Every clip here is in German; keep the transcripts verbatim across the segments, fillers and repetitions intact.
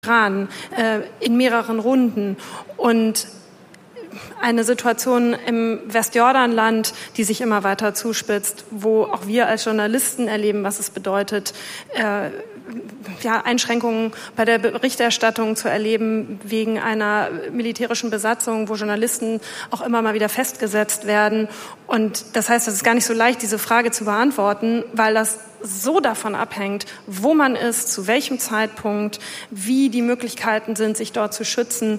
Iran äh, in mehreren Runden und eine Situation im Westjordanland, die sich immer weiter zuspitzt, wo auch wir als Journalisten erleben, was es bedeutet, äh, ja, Einschränkungen bei der Berichterstattung zu erleben wegen einer militärischen Besatzung, wo Journalisten auch immer mal wieder festgesetzt werden. Und das heißt, es ist gar nicht so leicht, diese Frage zu beantworten, weil das so davon abhängt, wo man ist, zu welchem Zeitpunkt, wie die Möglichkeiten sind, sich dort zu schützen.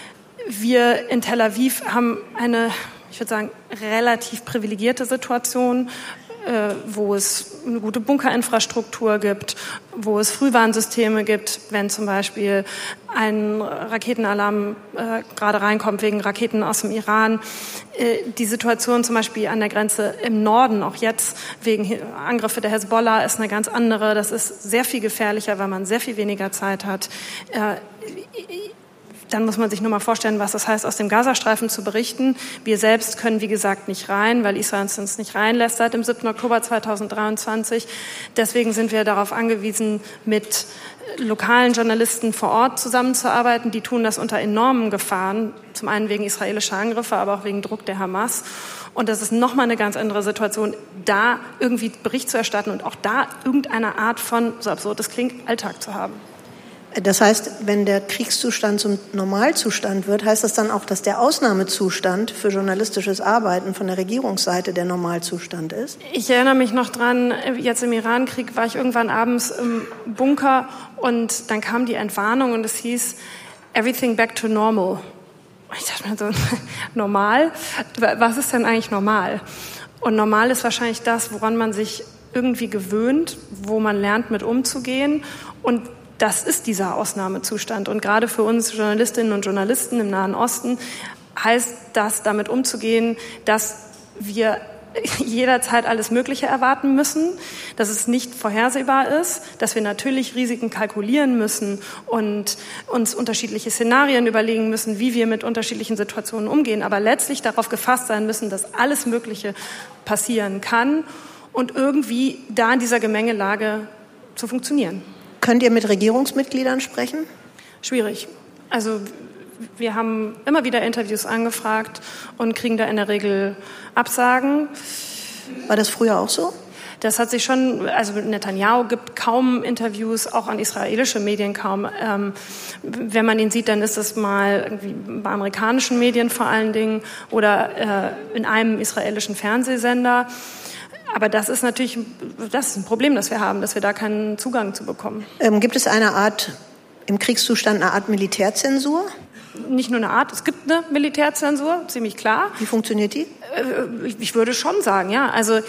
Wir in Tel Aviv haben eine, ich würde sagen, relativ privilegierte Situation, äh, wo es eine gute Bunkerinfrastruktur gibt, wo es Frühwarnsysteme gibt, wenn zum Beispiel ein Raketenalarm äh, gerade reinkommt wegen Raketen aus dem Iran. Äh, die Situation zum Beispiel an der Grenze im Norden, auch jetzt wegen Angriffe der Hezbollah, ist eine ganz andere. Das ist sehr viel gefährlicher, weil man sehr viel weniger Zeit hat. Äh, Dann muss man sich nur mal vorstellen, was das heißt, aus dem Gazastreifen zu berichten. Wir selbst können, wie gesagt, nicht rein, weil Israel uns nicht reinlässt seit dem siebten Oktober zweitausenddreiundzwanzig. Deswegen sind wir darauf angewiesen, mit lokalen Journalisten vor Ort zusammenzuarbeiten. Die tun das unter enormen Gefahren, zum einen wegen israelischer Angriffe, aber auch wegen Druck der Hamas. Und das ist nochmal eine ganz andere Situation, da irgendwie Bericht zu erstatten und auch da irgendeine Art von, so absurd es klingt, Alltag zu haben. Das heißt, wenn der Kriegszustand zum Normalzustand wird, heißt das dann auch, dass der Ausnahmezustand für journalistisches Arbeiten von der Regierungsseite der Normalzustand ist? Ich erinnere mich noch dran, jetzt im Irankrieg war ich irgendwann abends im Bunker und dann kam die Entwarnung und es hieß, everything back to normal. Ich dachte mir so, normal? Was ist denn eigentlich normal? Und normal ist wahrscheinlich das, woran man sich irgendwie gewöhnt, wo man lernt, mit umzugehen. Und das ist dieser Ausnahmezustand. Und gerade für uns Journalistinnen und Journalisten im Nahen Osten heißt das, damit umzugehen, dass wir jederzeit alles Mögliche erwarten müssen, dass es nicht vorhersehbar ist, dass wir natürlich Risiken kalkulieren müssen und uns unterschiedliche Szenarien überlegen müssen, wie wir mit unterschiedlichen Situationen umgehen, aber letztlich darauf gefasst sein müssen, dass alles Mögliche passieren kann und irgendwie da in dieser Gemengelage zu funktionieren. Könnt ihr mit Regierungsmitgliedern sprechen? Schwierig. Also wir haben immer wieder Interviews angefragt und kriegen da in der Regel Absagen. War das früher auch so? Das hat sich schon, also Netanyahu gibt kaum Interviews, auch an israelische Medien kaum. Ähm, wenn man ihn sieht, dann ist es mal irgendwie bei amerikanischen Medien vor allen Dingen oder äh, in einem israelischen Fernsehsender. Aber das ist natürlich das ist ein Problem, das wir haben, dass wir da keinen Zugang zu bekommen. Ähm, gibt es eine Art, im Kriegszustand eine Art Militärzensur? Nicht nur eine Art, es gibt eine Militärzensur, ziemlich klar. Wie funktioniert die? Ich, ich würde schon sagen, ja. Also,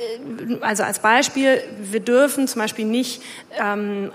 also als Beispiel, wir dürfen zum Beispiel nicht ähm,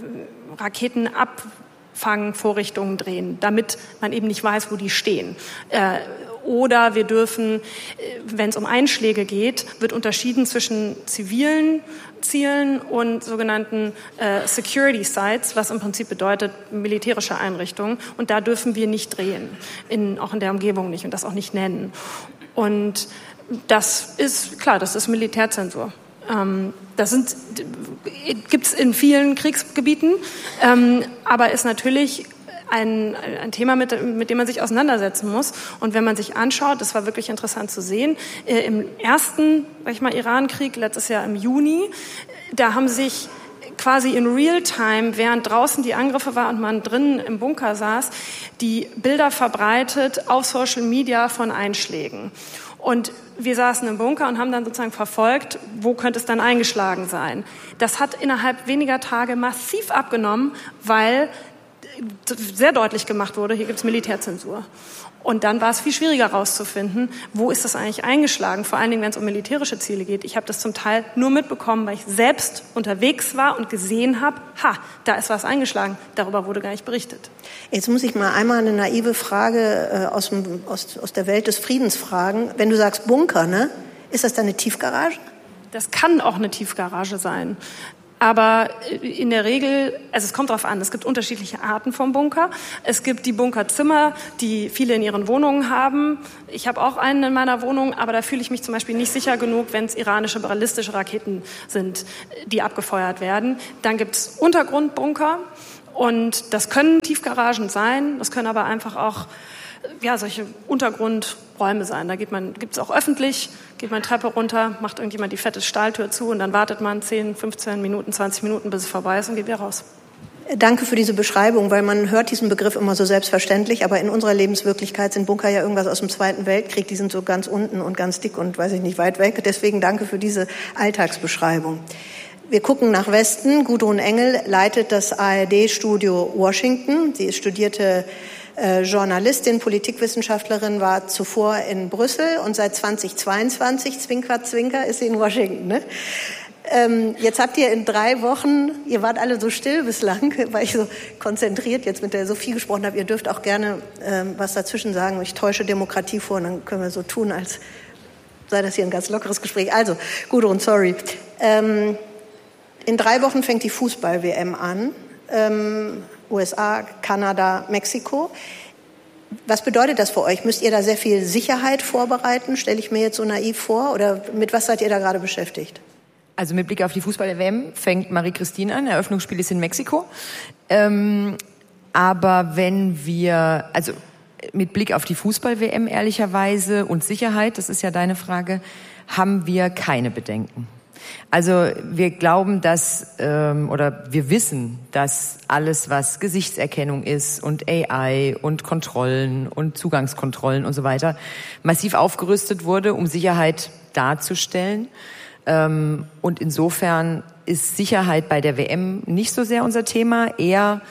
Raketenabfangvorrichtungen drehen, damit man eben nicht weiß, wo die stehen. Äh, Oder wir dürfen, wenn es um Einschläge geht, wird unterschieden zwischen zivilen Zielen und sogenannten äh, Security Sites, was im Prinzip bedeutet militärische Einrichtungen. Und da dürfen wir nicht drehen, in, auch in der Umgebung nicht und das auch nicht nennen. Und das ist, klar, das ist Militärzensur. Ähm, das sind, gibt's in vielen Kriegsgebieten, ähm, aber ist natürlich Ein, ein Thema, mit, mit dem man sich auseinandersetzen muss. Und wenn man sich anschaut, das war wirklich interessant zu sehen, äh, im ersten, sag ich mal, Irankrieg, letztes Jahr im Juni, da haben sich quasi in Realtime, während draußen die Angriffe waren und man drinnen im Bunker saß, die Bilder verbreitet auf Social Media von Einschlägen. Und wir saßen im Bunker und haben dann sozusagen verfolgt, wo könnte es dann eingeschlagen sein. Das hat innerhalb weniger Tage massiv abgenommen, weil sehr deutlich gemacht wurde, hier gibt es Militärzensur. Und dann war es viel schwieriger herauszufinden, wo ist das eigentlich eingeschlagen, vor allen Dingen, wenn es um militärische Ziele geht. Ich habe das zum Teil nur mitbekommen, weil ich selbst unterwegs war und gesehen habe, ha, da ist was eingeschlagen. Darüber wurde gar nicht berichtet. Jetzt muss ich mal einmal eine naive Frage äh, aus, dem, aus, aus der Welt des Friedens fragen. Wenn du sagst Bunker, ne? Ist das dann eine Tiefgarage? Das kann auch eine Tiefgarage sein. Aber in der Regel, also es kommt darauf an, es gibt unterschiedliche Arten vom Bunker. Es gibt die Bunkerzimmer, die viele in ihren Wohnungen haben. Ich habe auch einen in meiner Wohnung, aber da fühle ich mich zum Beispiel nicht sicher genug, wenn es iranische ballistische Raketen sind, die abgefeuert werden. Dann gibt es Untergrundbunker Und das können Tiefgaragen sein, das können aber einfach auch ja, solche Untergrundräume sein. Da geht man, gibt's auch öffentlich, geht man Treppe runter, macht irgendjemand die fette Stahltür zu und dann wartet man zehn, fünfzehn Minuten, zwanzig Minuten, bis es vorbei ist und geht wieder raus. Danke für diese Beschreibung, weil man hört diesen Begriff immer so selbstverständlich, aber in unserer Lebenswirklichkeit sind Bunker ja irgendwas aus dem Zweiten Weltkrieg, die sind so ganz unten und ganz dick und weiß ich nicht, weit weg. Deswegen danke für diese Alltagsbeschreibung. Wir gucken nach Westen. Gudrun Engel leitet das A R D-Studio Washington. Sie ist studierte äh, Journalistin, Politikwissenschaftlerin, war zuvor in Brüssel und seit zweitausendzweiundzwanzig, Zwinker, Zwinker, ist sie in Washington, ne? Ähm, jetzt habt ihr in drei Wochen, ihr wart alle so still bislang, weil ich so konzentriert jetzt mit der Sophie gesprochen habe. Ihr dürft auch gerne ähm, was dazwischen sagen. Ich täusche Demokratie vor und dann können wir so tun, als sei das hier ein ganz lockeres Gespräch. Also, Gudrun, sorry. Ähm, in drei Wochen fängt die Fußball-W M an. Ähm, U S A, Kanada, Mexiko. Was bedeutet das für euch? Müsst ihr da sehr viel Sicherheit vorbereiten? Stelle ich mir jetzt so naiv vor? Oder mit was seid ihr da gerade beschäftigt? Also mit Blick auf die Fußball-W M fängt Marie-Christine an. Eröffnungsspiel ist in Mexiko. Ähm, aber wenn wir, also mit Blick auf die Fußball-W M ehrlicherweise und Sicherheit, das ist ja deine Frage, haben wir keine Bedenken. Also wir glauben, dass, ähm, oder wir wissen, dass alles, was Gesichtserkennung ist und A I und Kontrollen und Zugangskontrollen und so weiter, massiv aufgerüstet wurde, um Sicherheit darzustellen. Ähm, und insofern ist Sicherheit bei der W M nicht so sehr unser Thema, eher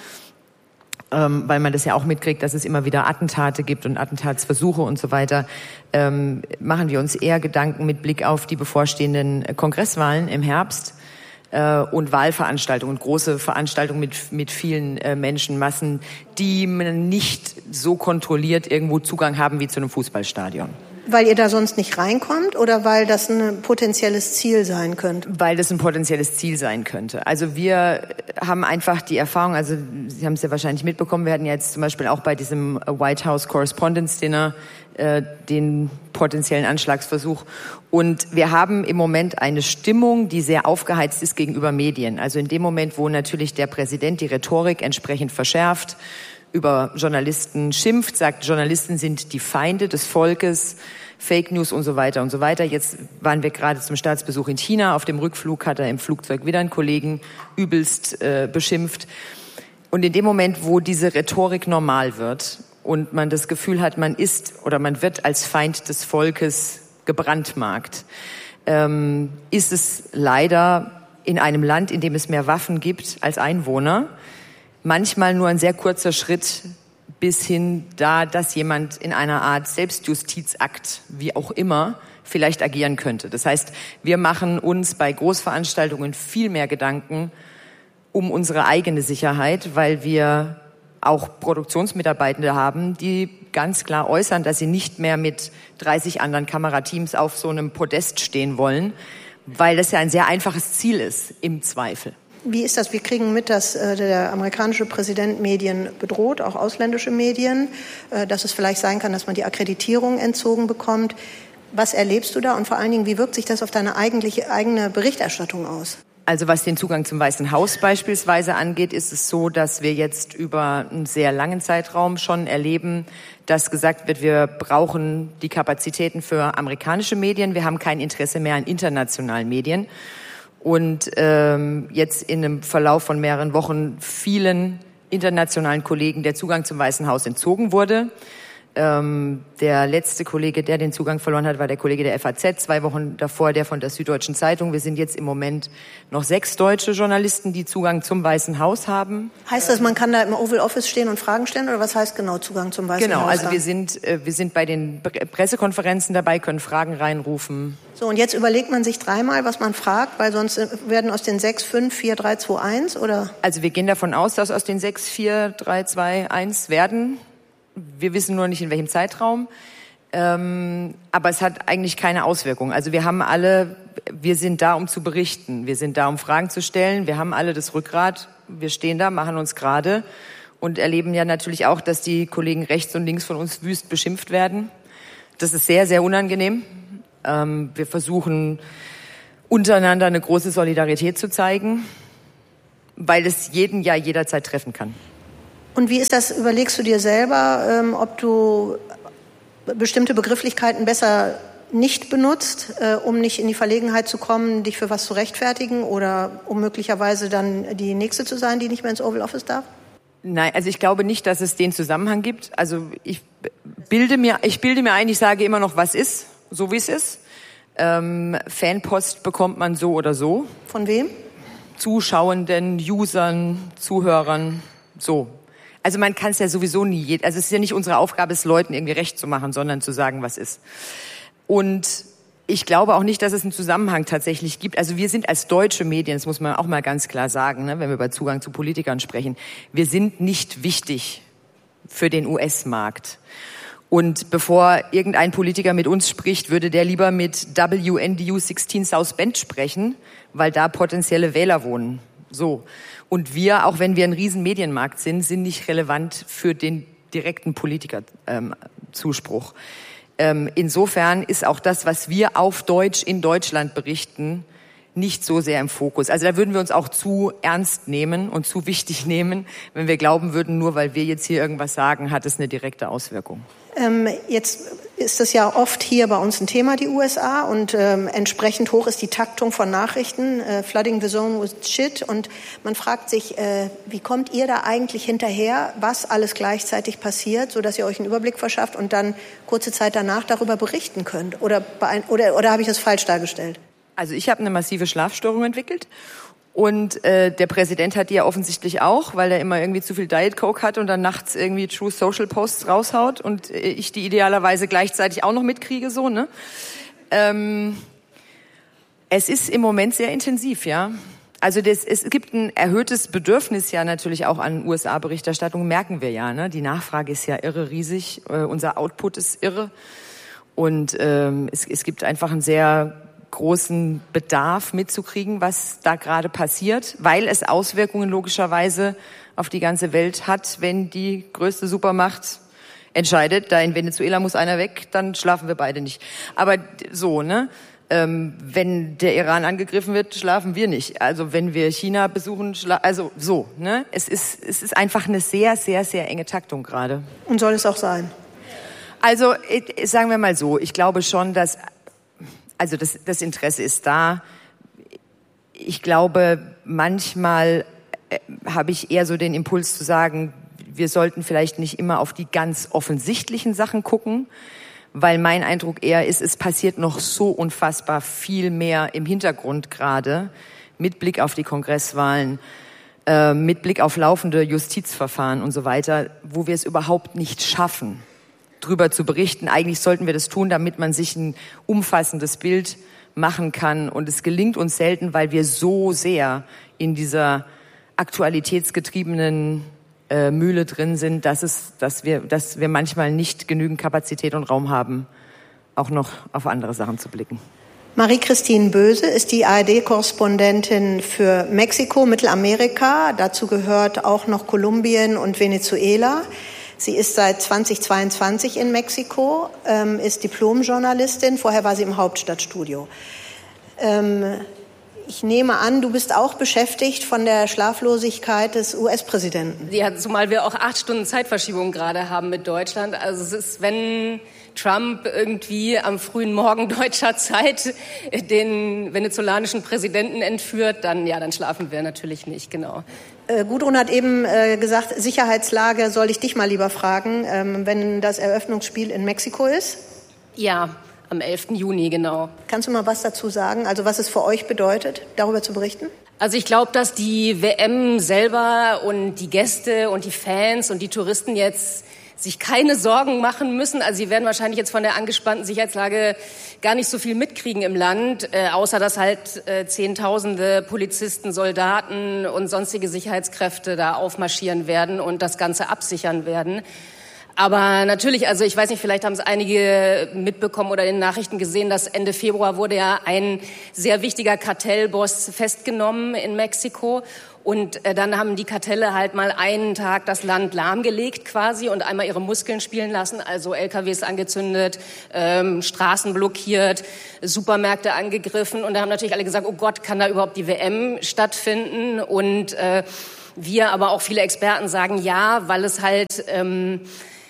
ähm, weil man das ja auch mitkriegt, dass es immer wieder Attentate gibt und Attentatsversuche und so weiter, ähm, machen wir uns eher Gedanken mit Blick auf die bevorstehenden Kongresswahlen im Herbst äh, und Wahlveranstaltungen, große Veranstaltungen mit, mit vielen äh, Menschenmassen, die man nicht so kontrolliert irgendwo Zugang haben wie zu einem Fußballstadion. Weil ihr da sonst nicht reinkommt oder weil das ein potenzielles Ziel sein könnte? Weil das ein potenzielles Ziel sein könnte. Also wir haben einfach die Erfahrung, also Sie haben es ja wahrscheinlich mitbekommen, wir hatten ja jetzt zum Beispiel auch bei diesem White House Correspondents Dinner äh, den potenziellen Anschlagsversuch. Und wir haben im Moment eine Stimmung, die sehr aufgeheizt ist gegenüber Medien. Also in dem Moment, wo natürlich der Präsident die Rhetorik entsprechend verschärft, über Journalisten schimpft, sagt, Journalisten sind die Feinde des Volkes, Fake News und so weiter und so weiter. Jetzt waren wir gerade zum Staatsbesuch in China. Auf dem Rückflug hat er im Flugzeug wieder einen Kollegen übelst äh, beschimpft. Und in dem Moment, wo diese Rhetorik normal wird und man das Gefühl hat, man ist oder man wird als Feind des Volkes gebrandmarkt, ähm, ist es leider in einem Land, in dem es mehr Waffen gibt als Einwohner, manchmal nur ein sehr kurzer Schritt bis hin da, dass jemand in einer Art Selbstjustizakt, wie auch immer, vielleicht agieren könnte. Das heißt, wir machen uns bei Großveranstaltungen viel mehr Gedanken um unsere eigene Sicherheit, weil wir auch Produktionsmitarbeitende haben, die ganz klar äußern, dass sie nicht mehr mit dreißig anderen Kamerateams auf so einem Podest stehen wollen, weil das ja ein sehr einfaches Ziel ist, im Zweifel. Wie ist das? Wir kriegen mit, dass äh, der amerikanische Präsident Medien bedroht, auch ausländische Medien, äh, dass es vielleicht sein kann, dass man die Akkreditierung entzogen bekommt. Was erlebst du da und vor allen Dingen, wie wirkt sich das auf deine eigentliche, eigene Berichterstattung aus? Also was den Zugang zum Weißen Haus beispielsweise angeht, ist es so, dass wir jetzt über einen sehr langen Zeitraum schon erleben, dass gesagt wird, wir brauchen die Kapazitäten für amerikanische Medien, wir haben kein Interesse mehr an internationalen Medien. Und ähm, jetzt in einem Verlauf von mehreren Wochen vielen internationalen Kollegen der Zugang zum Weißen Haus entzogen wurde. Ähm, der letzte Kollege, der den Zugang verloren hat, war der Kollege der F A Z, zwei Wochen davor der von der Süddeutschen Zeitung. Wir sind jetzt im Moment noch sechs deutsche Journalisten, die Zugang zum Weißen Haus haben. Heißt das, man kann da im Oval Office stehen und Fragen stellen, oder was heißt genau Zugang zum Weißen genau, Haus? Genau, also wir sind, äh, wir sind bei den Pressekonferenzen dabei, können Fragen reinrufen. So, und jetzt überlegt man sich dreimal, was man fragt, weil sonst werden aus den sechs, fünf, vier, drei, zwei, eins, oder? Also wir gehen davon aus, dass aus den sechs, vier, drei, zwei, eins werden. Wir wissen nur nicht, in welchem Zeitraum. Ähm, aber es hat eigentlich keine Auswirkung. Also wir haben alle, wir sind da, um zu berichten. Wir sind da, um Fragen zu stellen. Wir haben alle das Rückgrat. Wir stehen da, machen uns gerade und erleben ja natürlich auch, dass die Kollegen rechts und links von uns wüst beschimpft werden. Das ist sehr, sehr unangenehm. Ähm, wir versuchen untereinander eine große Solidarität zu zeigen. weil es jeden ja jederzeit treffen kann. Und wie ist das, überlegst du dir selber, ähm, ob du bestimmte Begrifflichkeiten besser nicht benutzt, äh, um nicht in die Verlegenheit zu kommen, dich für was zu rechtfertigen oder um möglicherweise dann die Nächste zu sein, die nicht mehr ins Oval Office darf? Nein, also ich glaube nicht, dass es den Zusammenhang gibt. Also ich bilde mir, ich bilde mir ein, ich sage immer noch, was ist, so wie es ist. Ähm, Fanpost bekommt man so oder so. Von wem? Zuschauenden, Usern, Zuhörern, so. Also man kann es ja sowieso nie, also es ist ja nicht unsere Aufgabe, es Leuten irgendwie recht zu machen, sondern zu sagen, was ist. Und ich glaube auch nicht, dass es einen Zusammenhang tatsächlich gibt. Also wir sind als deutsche Medien, das muss man auch mal ganz klar sagen, ne, wenn wir über Zugang zu Politikern sprechen, wir sind nicht wichtig für den U S-Markt. Und bevor irgendein Politiker mit uns spricht, würde der lieber mit W N D U sechzehn South Bend sprechen, weil da potenzielle Wähler wohnen. So. Und wir, auch wenn wir ein riesen Medienmarkt sind, sind nicht relevant für den direkten Politikerzuspruch. Ähm, insofern ist auch das, was wir auf Deutsch in Deutschland berichten, nicht so sehr im Fokus. Also da würden wir uns auch zu ernst nehmen und zu wichtig nehmen, wenn wir glauben würden, nur weil wir jetzt hier irgendwas sagen, hat es eine direkte Auswirkung. Ähm, jetzt ist das ja oft hier bei uns ein Thema, die U S A, und ähm, entsprechend hoch ist die Taktung von Nachrichten, äh, flooding the zone with shit, und man fragt sich, äh, wie kommt ihr da eigentlich hinterher, was alles gleichzeitig passiert, sodass ihr euch einen Überblick verschafft und dann kurze Zeit danach darüber berichten könnt? Oder, oder, oder habe ich das falsch dargestellt? Also ich habe eine massive Schlafstörung entwickelt. Und äh, der Präsident hat die ja offensichtlich auch, weil er immer irgendwie zu viel Diet Coke hat und dann nachts irgendwie True Social Posts raushaut und äh, ich die idealerweise gleichzeitig auch noch mitkriege, so, ne? Ähm, es ist im Moment sehr intensiv, ja. Also das, es gibt ein erhöhtes Bedürfnis ja natürlich auch an U S A-Berichterstattung, merken wir ja, ne? Die Nachfrage ist ja irre riesig, äh, unser Output ist irre und ähm, es, es gibt einfach einen sehr großen Bedarf mitzukriegen, was da gerade passiert, weil es Auswirkungen logischerweise auf die ganze Welt hat, wenn die größte Supermacht entscheidet, da in Venezuela muss einer weg, dann schlafen wir beide nicht. Aber so, ne? Ähm, wenn der Iran angegriffen wird, schlafen wir nicht. Also wenn wir China besuchen, schla- also so, ne? Es ist, es ist einfach eine sehr, sehr, sehr enge Taktung gerade. Und soll es auch sein? Also ich, sagen wir mal so, ich glaube schon, dass Also das, das Interesse ist da. Ich glaube, manchmal äh, habe ich eher so den Impuls zu sagen, wir sollten vielleicht nicht immer auf die ganz offensichtlichen Sachen gucken, weil mein Eindruck eher ist, es passiert noch so unfassbar viel mehr im Hintergrund gerade, mit Blick auf die Kongresswahlen, äh, mit Blick auf laufende Justizverfahren und so weiter, wo wir es überhaupt nicht schaffen, drüber zu berichten. Eigentlich sollten wir das tun, damit man sich ein umfassendes Bild machen kann. Und es gelingt uns selten, weil wir so sehr in dieser aktualitätsgetriebenen äh, Mühle drin sind, dass es, dass wir, dass wir manchmal nicht genügend Kapazität und Raum haben, auch noch auf andere Sachen zu blicken. Marie-Christine Böse ist die A R D-Korrespondentin für Mexiko, Mittelamerika. Dazu gehört auch noch Kolumbien und Venezuela. Sie ist seit zweitausendzweiundzwanzig in Mexiko, ähm, ist Diplomjournalistin. Vorher war sie im Hauptstadtstudio. Ähm, ich nehme an, du bist auch beschäftigt von der Schlaflosigkeit des U S-Präsidenten. Ja, zumal wir auch acht Stunden Zeitverschiebung gerade haben mit Deutschland. Also es ist, wenn Trump irgendwie am frühen Morgen deutscher Zeit den venezolanischen Präsidenten entführt, dann ja, dann schlafen wir natürlich nicht, genau. Äh, Gudrun hat eben äh, gesagt, Sicherheitslage soll ich dich mal lieber fragen, ähm, wenn das Eröffnungsspiel in Mexiko ist? Ja, am elften Juni, genau. Kannst du mal was dazu sagen, also was es für euch bedeutet, darüber zu berichten? Also ich glaube, dass die W M selber und die Gäste und die Fans und die Touristen jetzt sich keine Sorgen machen müssen. Also sie werden wahrscheinlich jetzt von der angespannten Sicherheitslage gar nicht so viel mitkriegen im Land, äh, außer dass halt äh, Zehntausende Polizisten, Soldaten und sonstige Sicherheitskräfte da aufmarschieren werden und das Ganze absichern werden. Aber natürlich, also ich weiß nicht, vielleicht haben es einige mitbekommen oder in den Nachrichten gesehen, dass Ende Februar wurde ja ein sehr wichtiger Kartellboss festgenommen in Mexiko. Und äh, dann haben die Kartelle halt mal einen Tag das Land lahmgelegt quasi und einmal ihre Muskeln spielen lassen, also L K Ws angezündet, ähm, Straßen blockiert, Supermärkte angegriffen. Und da haben natürlich alle gesagt, oh Gott, kann da überhaupt die W M stattfinden? Und äh, wir, aber auch viele Experten sagen ja, weil es halt ähm,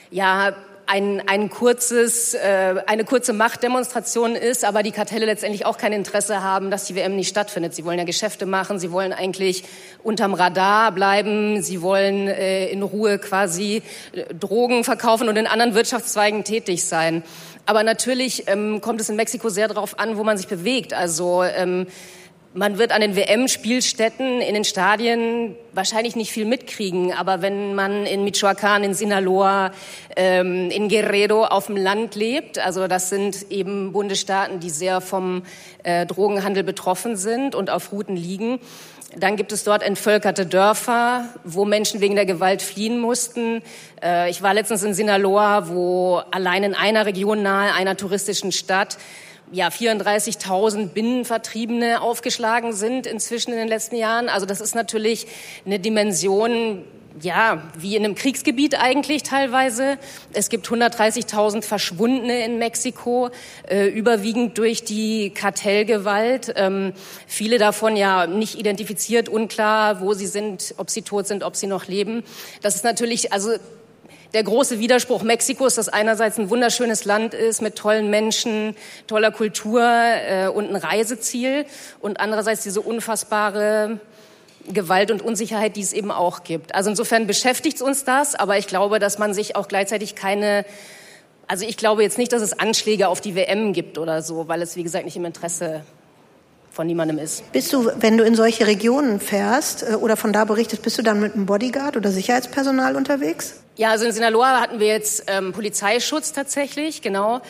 ja ein, ein kurzes, äh, eine kurze Machtdemonstration ist, aber die Kartelle letztendlich auch kein Interesse haben, dass die W M nicht stattfindet. Sie wollen ja Geschäfte machen, sie wollen eigentlich unterm Radar bleiben, sie wollen äh, in Ruhe quasi äh, Drogen verkaufen und in anderen Wirtschaftszweigen tätig sein. Aber natürlich ähm, kommt es in Mexiko sehr darauf an, wo man sich bewegt. Also ähm, man wird an den W M-Spielstätten in den Stadien wahrscheinlich nicht viel mitkriegen, aber wenn man in Michoacán, in Sinaloa, ähm, in Guerrero auf dem Land lebt, also das sind eben Bundesstaaten, die sehr vom äh, Drogenhandel betroffen sind und auf Routen liegen, dann gibt es dort entvölkerte Dörfer, wo Menschen wegen der Gewalt fliehen mussten. Äh, ich war letztens in Sinaloa, wo allein in einer Region nahe einer touristischen Stadt ja, vierunddreißigtausend Binnenvertriebene aufgeschlagen sind inzwischen in den letzten Jahren. Also das ist natürlich eine Dimension, ja, wie in einem Kriegsgebiet eigentlich teilweise. Es gibt hundertdreißigtausend Verschwundene in Mexiko, äh, überwiegend durch die Kartellgewalt. Ähm, viele davon ja nicht identifiziert, unklar, wo sie sind, ob sie tot sind, ob sie noch leben. Das ist natürlich, also der große Widerspruch Mexikos, dass einerseits ein wunderschönes Land ist mit tollen Menschen, toller Kultur äh, und ein Reiseziel und andererseits diese unfassbare Gewalt und Unsicherheit, die es eben auch gibt. Also insofern beschäftigt uns das, aber ich glaube, dass man sich auch gleichzeitig keine, also ich glaube jetzt nicht, dass es Anschläge auf die W M gibt oder so, weil es, wie gesagt, nicht im Interesse von niemandem ist. Bist du, wenn du in solche Regionen fährst oder von da berichtest, bist du dann mit einem Bodyguard oder Sicherheitspersonal unterwegs? Ja, also in Sinaloa hatten wir jetzt ähm, Polizeischutz tatsächlich, genau.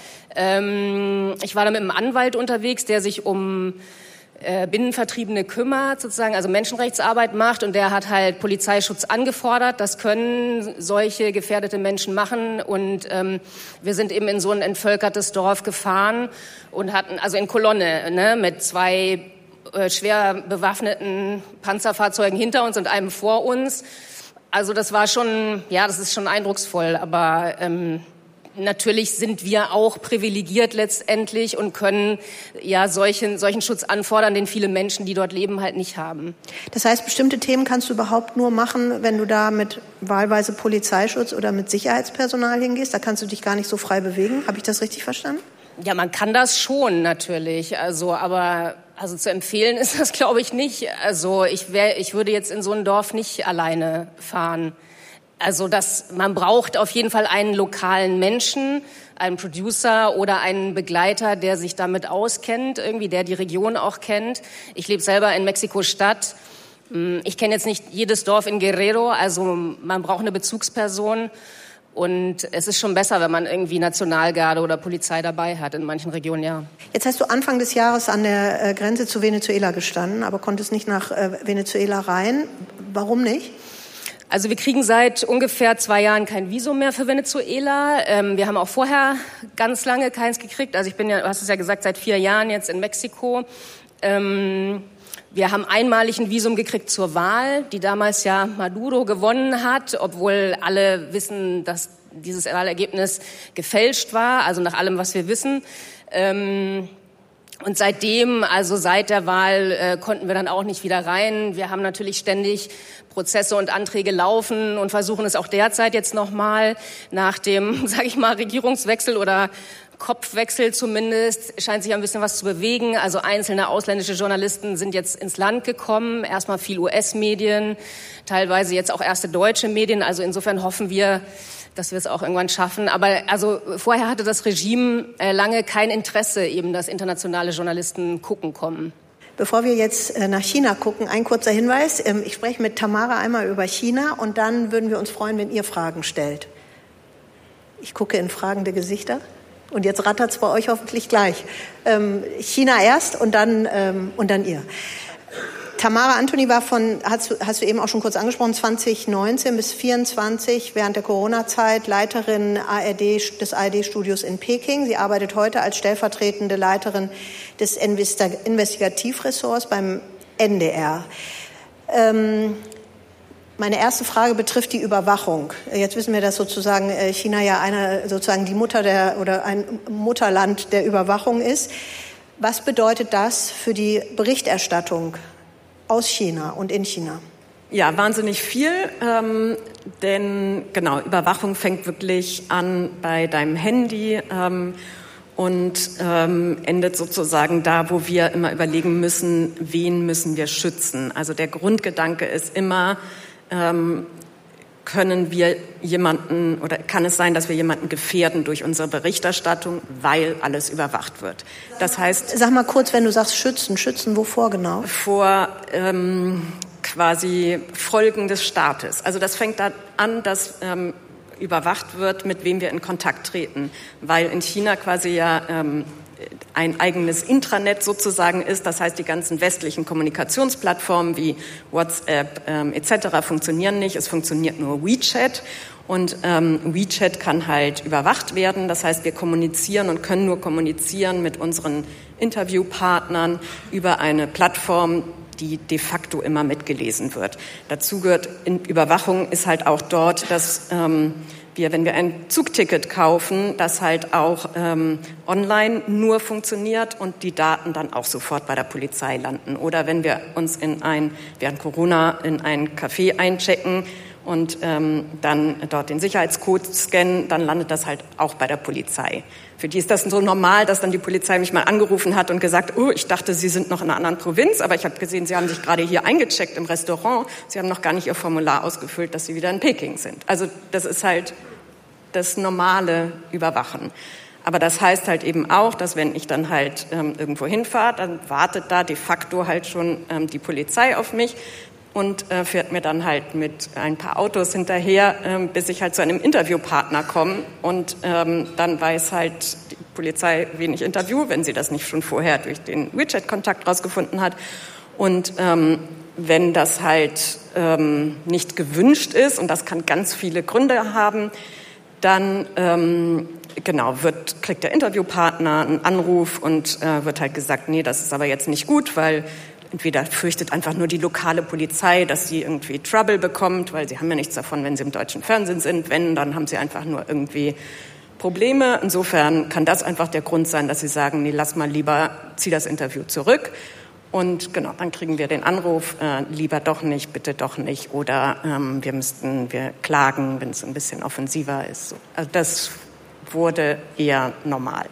Ähm, ich war da mit einem Anwalt unterwegs, der sich um äh, Binnenvertriebene kümmert, sozusagen, also Menschenrechtsarbeit macht, und der hat halt Polizeischutz angefordert. Das können solche gefährdete Menschen machen, und ähm, wir sind eben in so ein entvölkertes Dorf gefahren und hatten, also in Kolonne, ne, mit zwei äh, schwer bewaffneten Panzerfahrzeugen hinter uns und einem vor uns. Also das war schon, ja, das ist schon eindrucksvoll, aber ähm, natürlich sind wir auch privilegiert letztendlich und können ja solchen, solchen Schutz anfordern, den viele Menschen, die dort leben, halt nicht haben. Das heißt, bestimmte Themen kannst du überhaupt nur machen, wenn du da mit wahlweise Polizeischutz oder mit Sicherheitspersonal hingehst? Da kannst du dich gar nicht so frei bewegen. Habe ich das richtig verstanden? Ja, man kann das schon natürlich, also aber also zu empfehlen ist das, glaube ich, nicht. Also ich wär, ich würde jetzt in so ein Dorf nicht alleine fahren. Also das, man braucht auf jeden Fall einen lokalen Menschen, einen Producer oder einen Begleiter, der sich damit auskennt, irgendwie, der die Region auch kennt. Ich lebe selber in Mexiko-Stadt. Ich kenne jetzt nicht jedes Dorf in Guerrero, also man braucht eine Bezugsperson. Und es ist schon besser, wenn man irgendwie Nationalgarde oder Polizei dabei hat, in manchen Regionen, ja. Jetzt hast du Anfang des Jahres an der äh, Grenze zu Venezuela gestanden, aber konntest nicht nach äh, Venezuela rein. Warum nicht? Also wir kriegen seit ungefähr zwei Jahren kein Visum mehr für Venezuela. Ähm, wir haben auch vorher ganz lange keins gekriegt. Also ich bin ja, du hast es ja gesagt, seit vier Jahren jetzt in Mexiko. Ähm, Wir haben einmalig ein Visum gekriegt zur Wahl, die damals ja Maduro gewonnen hat, obwohl alle wissen, dass dieses Wahlergebnis gefälscht war, also nach allem, was wir wissen. Und seitdem, also seit der Wahl, konnten wir dann auch nicht wieder rein. Wir haben natürlich ständig Prozesse und Anträge laufen und versuchen es auch derzeit jetzt nochmal nach dem, sage ich mal, Regierungswechsel oder Kopfwechsel zumindest, scheint sich ein bisschen was zu bewegen. Also einzelne ausländische Journalisten sind jetzt ins Land gekommen, erstmal viel U S-Medien, teilweise jetzt auch erste deutsche Medien. Also insofern hoffen wir, dass wir es auch irgendwann schaffen. Aber also vorher hatte das Regime lange kein Interesse, eben, dass internationale Journalisten gucken kommen. Bevor wir jetzt nach China gucken, ein kurzer Hinweis. Ich spreche mit Tamara einmal über China und dann würden wir uns freuen, wenn ihr Fragen stellt. Ich gucke in fragende Gesichter. Und jetzt rattert's bei euch hoffentlich gleich. Ähm, China erst und dann, ähm, und dann ihr. Tamara Antony war von, hast, hast du eben auch schon kurz angesprochen, zwanzig neunzehn bis vierundzwanzig während der Corona-Zeit Leiterin A R D, des A R D-Studios in Peking. Sie arbeitet heute als stellvertretende Leiterin des Investigativressorts beim N D R. Ähm, Meine erste Frage betrifft die Überwachung. Jetzt wissen wir, dass sozusagen China ja eine, sozusagen die Mutter der, oder ein Mutterland der Überwachung ist. Was bedeutet das für die Berichterstattung aus China und in China? Ja, wahnsinnig viel, ähm, denn genau, Überwachung fängt wirklich an bei deinem Handy ähm, und ähm, endet sozusagen da, wo wir immer überlegen müssen, wen müssen wir schützen. Also der Grundgedanke ist immer, ähm, können wir jemanden oder kann es sein, dass wir jemanden gefährden durch unsere Berichterstattung, weil alles überwacht wird. Das heißt, sag mal kurz, wenn du sagst schützen, schützen wovor genau? Vor ähm, quasi Folgen des Staates. Also das fängt da an, dass ähm, überwacht wird, mit wem wir in Kontakt treten, weil in China quasi ja ähm, ein eigenes Intranet sozusagen ist. Das heißt, die ganzen westlichen Kommunikationsplattformen wie WhatsApp ähm, et cetera funktionieren nicht. Es funktioniert nur WeChat. Und ähm, WeChat kann halt überwacht werden. Das heißt, wir kommunizieren und können nur kommunizieren mit unseren Interviewpartnern über eine Plattform, die de facto immer mitgelesen wird. Dazu gehört in Überwachung ist halt auch dort, dass ähm, wir, wenn wir ein Zugticket kaufen, das halt auch ähm, online nur funktioniert und die Daten dann auch sofort bei der Polizei landen. Oder wenn wir uns in ein, während Corona in ein Café einchecken und ähm, dann dort den Sicherheitscode scannen, dann landet das halt auch bei der Polizei. Für die ist das so normal, dass dann die Polizei mich mal angerufen hat und gesagt, oh, ich dachte, Sie sind noch in einer anderen Provinz, aber ich habe gesehen, Sie haben sich gerade hier eingecheckt im Restaurant. Sie haben noch gar nicht Ihr Formular ausgefüllt, dass Sie wieder in Peking sind. Also das ist halt das normale Überwachen. Aber das heißt halt eben auch, dass wenn ich dann halt ähm, irgendwo hinfahre, dann wartet da de facto halt schon ähm, die Polizei auf mich und äh, fährt mir dann halt mit ein paar Autos hinterher, ähm, bis ich halt zu einem Interviewpartner komme. Und ähm, dann weiß halt die Polizei, wen ich interviewe, wenn sie das nicht schon vorher durch den WeChat-Kontakt rausgefunden hat. Und ähm, wenn das halt ähm, nicht gewünscht ist, und das kann ganz viele Gründe haben, dann ähm, genau wird kriegt der Interviewpartner einen Anruf und äh, wird halt gesagt, nee, das ist aber jetzt nicht gut, weil entweder fürchtet einfach nur die lokale Polizei, dass sie irgendwie Trouble bekommt, weil sie haben ja nichts davon, wenn sie im deutschen Fernsehen sind. Wenn, dann haben sie einfach nur irgendwie Probleme. Insofern kann das einfach der Grund sein, dass sie sagen, nee, lass mal lieber, zieh das Interview zurück. Und genau, dann kriegen wir den Anruf, äh, lieber doch nicht, bitte doch nicht. Oder ähm, wir müssten, wir klagen, wenn es ein bisschen offensiver ist. Also das wurde eher normal.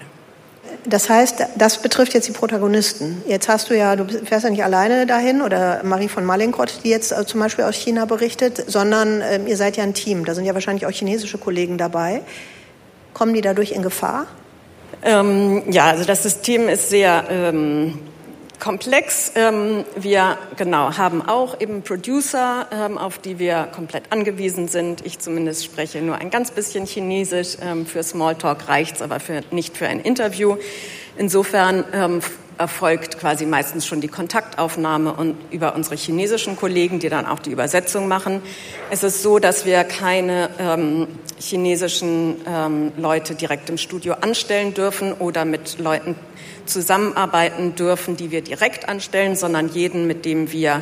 Das heißt, das betrifft jetzt die Protagonisten. Jetzt hast du ja, du fährst ja nicht alleine dahin oder Marie von Mallinckrodt, die jetzt äh, zum Beispiel aus China berichtet, sondern ähm, ihr seid ja ein Team. Da sind ja wahrscheinlich auch chinesische Kollegen dabei. Kommen die dadurch in Gefahr? Ähm, ja, also das System ist sehr ähm, komplex. Ähm, wir genau haben auch eben Producer, ähm, auf die wir komplett angewiesen sind. Ich zumindest spreche nur ein ganz bisschen Chinesisch. Ähm, für Smalltalk reicht's, aber für, nicht für ein Interview. Insofern ähm, erfolgt quasi meistens schon die Kontaktaufnahme und über unsere chinesischen Kollegen, die dann auch die Übersetzung machen. Es ist so, dass wir keine ähm, chinesischen ähm, Leute direkt im Studio anstellen dürfen oder mit Leuten zusammenarbeiten dürfen, die wir direkt anstellen, sondern jeden, mit dem wir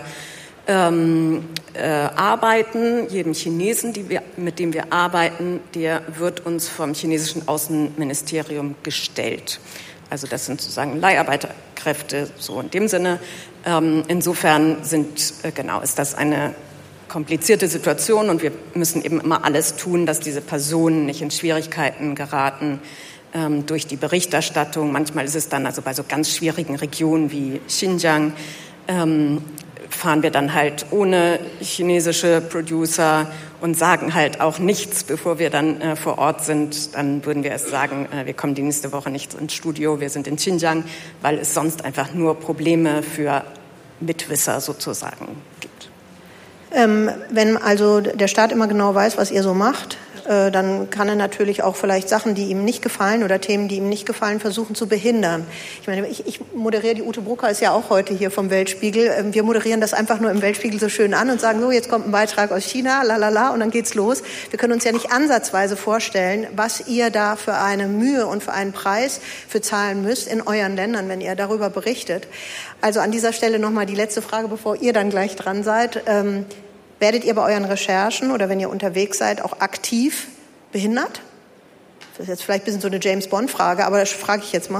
ähm, äh, arbeiten, jeden Chinesen, die wir, mit dem wir arbeiten, der wird uns vom chinesischen Außenministerium gestellt. Also das sind sozusagen Leiharbeiterkräfte, so in dem Sinne. Ähm, insofern sind, äh, genau, ist das eine komplizierte Situation und wir müssen eben immer alles tun, dass diese Personen nicht in Schwierigkeiten geraten ähm, durch die Berichterstattung. Manchmal ist es dann also bei so ganz schwierigen Regionen wie Xinjiang, ähm, fahren wir dann halt ohne chinesische Producer und sagen halt auch nichts, bevor wir dann äh, vor Ort sind. Dann würden wir erst sagen, äh, wir kommen die nächste Woche nicht ins Studio, wir sind in Xinjiang, weil es sonst einfach nur Probleme für Mitwisser sozusagen gibt. Ähm, wenn also der Staat immer genau weiß, was ihr so macht, äh, dann kann er natürlich auch vielleicht Sachen, die ihm nicht gefallen oder Themen, die ihm nicht gefallen, versuchen zu behindern. Ich meine, ich, ich moderiere, die Ute Brucker ist ja auch heute hier vom Weltspiegel. Ähm, wir moderieren das einfach nur im Weltspiegel so schön an und sagen, so, jetzt kommt ein Beitrag aus China, lalala, und dann geht's los. Wir können uns ja nicht ansatzweise vorstellen, was ihr da für eine Mühe und für einen Preis für zahlen müsst in euren Ländern, wenn ihr darüber berichtet. Also an dieser Stelle nochmal die letzte Frage, bevor ihr dann gleich dran seid. Ähm, werdet ihr bei euren Recherchen oder wenn ihr unterwegs seid auch aktiv behindert? Das ist jetzt vielleicht ein bisschen so eine James-Bond-Frage, aber das frage ich jetzt mal.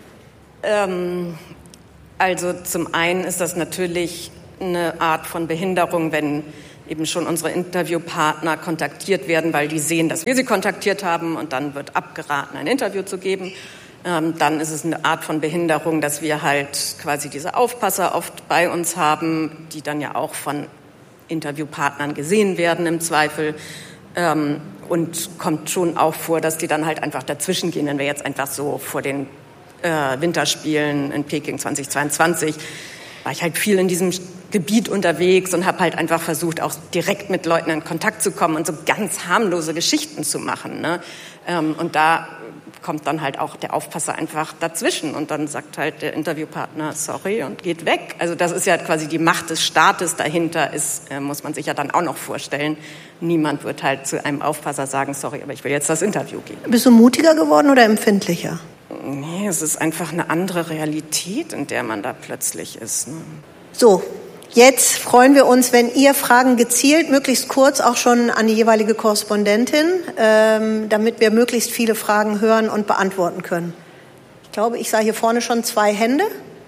Ähm, also zum einen ist das natürlich eine Art von Behinderung, wenn eben schon unsere Interviewpartner kontaktiert werden, weil die sehen, dass wir sie kontaktiert haben und dann wird abgeraten, ein Interview zu geben. Ähm, dann ist es eine Art von Behinderung, dass wir halt quasi diese Aufpasser oft bei uns haben, die dann ja auch von Interviewpartnern gesehen werden im Zweifel. Ähm, und kommt schon auch vor, dass die dann halt einfach dazwischen gehen, wenn wir jetzt einfach so vor den äh, Winterspielen in Peking zweitausendzweiundzwanzig war ich halt viel in diesem Gebiet unterwegs und habe halt einfach versucht, auch direkt mit Leuten in Kontakt zu kommen und so ganz harmlose Geschichten zu machen. Ne? Ähm, und da kommt dann halt auch der Aufpasser einfach dazwischen und dann sagt halt der Interviewpartner sorry und geht weg. Also das ist ja quasi die Macht des Staates dahinter, ist, äh, muss man sich ja dann auch noch vorstellen. Niemand wird halt zu einem Aufpasser sagen, sorry, aber ich will jetzt das Interview geben. Bist du mutiger geworden oder empfindlicher? Nee, es ist einfach eine andere Realität, in der man da plötzlich ist. Ne? So, jetzt freuen wir uns, wenn ihr Fragen gezielt, möglichst kurz, auch schon an die jeweilige Korrespondentin, ähm, damit wir möglichst viele Fragen hören und beantworten können. Ich glaube, ich sah hier vorne schon zwei Hände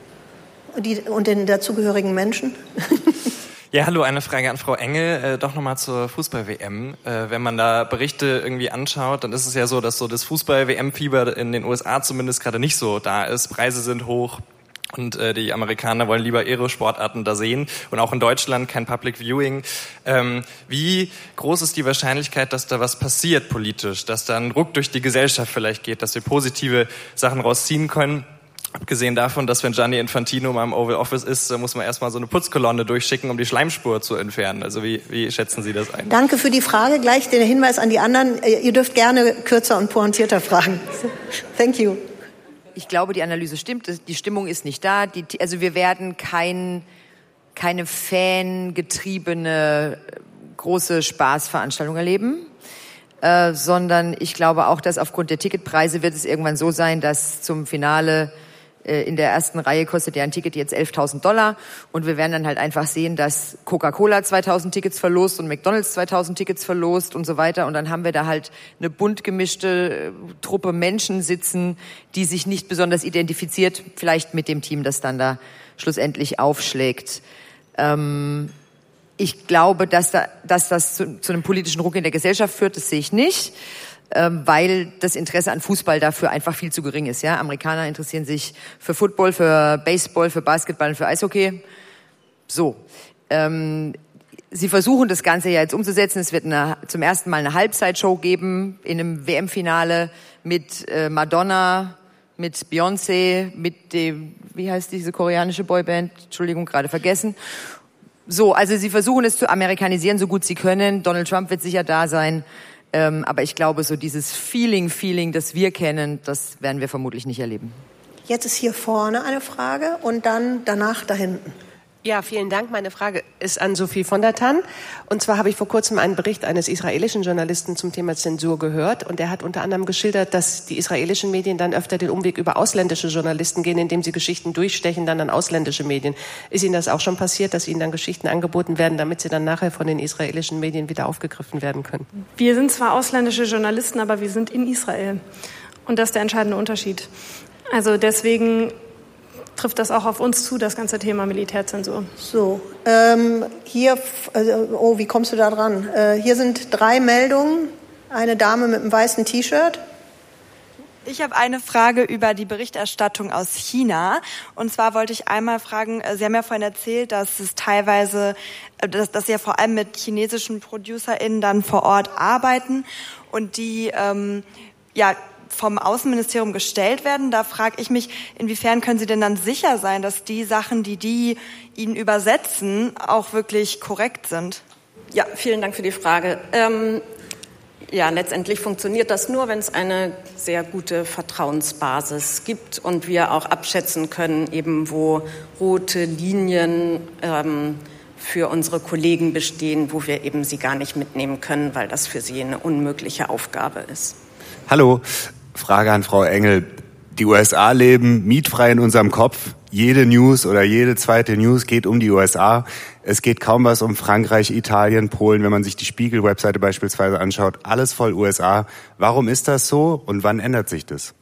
die, und den dazugehörigen Menschen. Ja, hallo, eine Frage an Frau Engel, äh, doch nochmal zur Fußball-W M. Äh, wenn man da Berichte irgendwie anschaut, dann ist es ja so, dass so das Fußball-W M-Fieber in den U S A zumindest gerade nicht so da ist. Preise sind hoch und äh, die Amerikaner wollen lieber ihre Sportarten da sehen und auch in Deutschland kein Public Viewing. Ähm, wie groß ist die Wahrscheinlichkeit, dass da was passiert politisch, dass da ein Ruck durch die Gesellschaft vielleicht geht, dass wir positive Sachen rausziehen können? Abgesehen davon, dass wenn Gianni Infantino mal im Oval Office ist, muss man erstmal so eine Putzkolonne durchschicken, um die Schleimspur zu entfernen. Also wie, wie schätzen Sie das ein? Danke für die Frage. Gleich den Hinweis an die anderen. Ihr dürft gerne kürzer und pointierter fragen. Thank you. Ich glaube, die Analyse stimmt. Die Stimmung ist nicht da. Die, also wir werden kein, keine fangetriebene große Spaßveranstaltung erleben. Äh, sondern ich glaube auch, dass aufgrund der Ticketpreise wird es irgendwann so sein, dass zum Finale in der ersten Reihe kostet ja ein Ticket jetzt elftausend Dollar und wir werden dann halt einfach sehen, dass Coca-Cola zweitausend Tickets verlost und McDonald's zweitausend Tickets verlost und so weiter und dann haben wir da halt eine bunt gemischte Truppe Menschen sitzen, die sich nicht besonders identifiziert, vielleicht mit dem Team, das dann da schlussendlich aufschlägt. Ähm, ich glaube, dass, da, dass das zu, zu einem politischen Ruck in der Gesellschaft führt, das sehe ich nicht. Weil das Interesse an Fußball dafür einfach viel zu gering ist. Ja, Amerikaner interessieren sich für Football, für Baseball, für Basketball und für Eishockey. So, ähm, sie versuchen das Ganze ja jetzt umzusetzen. Es wird eine, zum ersten Mal eine Halbzeitshow geben in einem W M-Finale mit äh, Madonna, mit Beyoncé, mit dem, wie heißt diese koreanische Boyband? Entschuldigung, gerade vergessen. So, also sie versuchen es zu amerikanisieren, so gut sie können. Donald Trump wird sicher da sein. Ähm, aber ich glaube, so dieses Feeling, Feeling, das wir kennen, das werden wir vermutlich nicht erleben. Jetzt ist hier vorne eine Frage und dann danach da hinten. Ja, vielen Dank. Meine Frage ist an Sophie von der Tann. Und zwar habe ich vor kurzem einen Bericht eines israelischen Journalisten zum Thema Zensur gehört. Und der hat unter anderem geschildert, dass die israelischen Medien dann öfter den Umweg über ausländische Journalisten gehen, indem sie Geschichten durchstechen, dann an ausländische Medien. Ist Ihnen das auch schon passiert, dass Ihnen dann Geschichten angeboten werden, damit sie dann nachher von den israelischen Medien wieder aufgegriffen werden können? Wir sind zwar ausländische Journalisten, aber wir sind in Israel. Und das ist der entscheidende Unterschied. Also deswegen trifft das auch auf uns zu, das ganze Thema Militärzensur. So, ähm, hier, äh, oh, wie kommst du da dran? Äh, hier sind drei Meldungen. Eine Dame mit einem weißen T-Shirt. Ich habe eine Frage über die Berichterstattung aus China. Und zwar wollte ich einmal fragen, Sie haben ja vorhin erzählt, dass es teilweise, dass, dass Sie ja vor allem mit chinesischen ProducerInnen dann vor Ort arbeiten und die, ähm, ja, vom Außenministerium gestellt werden. Da frage ich mich, inwiefern können Sie denn dann sicher sein, dass die Sachen, die die Ihnen übersetzen, auch wirklich korrekt sind? Ja, vielen Dank für die Frage. Ähm, ja, letztendlich funktioniert das nur, wenn es eine sehr gute Vertrauensbasis gibt und wir auch abschätzen können, eben wo rote Linien ähm, für unsere Kollegen bestehen, wo wir eben sie gar nicht mitnehmen können, weil das für sie eine unmögliche Aufgabe ist. Hallo, Frage an Frau Engel. Die U S A leben mietfrei in unserem Kopf. Jede News oder jede zweite News geht um die U S A. Es geht kaum was um Frankreich, Italien, Polen. Wenn man sich die Spiegel-Webseite beispielsweise anschaut, alles voll U S A. Warum ist das so und wann ändert sich das?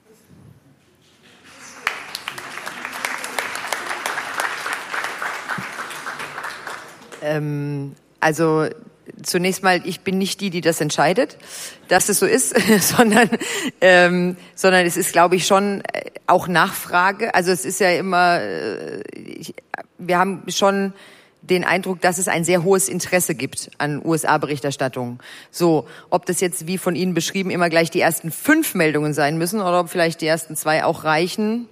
Ähm, also zunächst mal, ich bin nicht die, die das entscheidet, dass es so ist, sondern, ähm, sondern es ist, glaube ich, schon auch Nachfrage. Also es ist ja immer, äh, ich, wir haben schon den Eindruck, dass es ein sehr hohes Interesse gibt an U S A-Berichterstattung. So, ob das jetzt, wie von Ihnen beschrieben, immer gleich die ersten fünf Meldungen sein müssen oder ob vielleicht die ersten zwei auch reichen,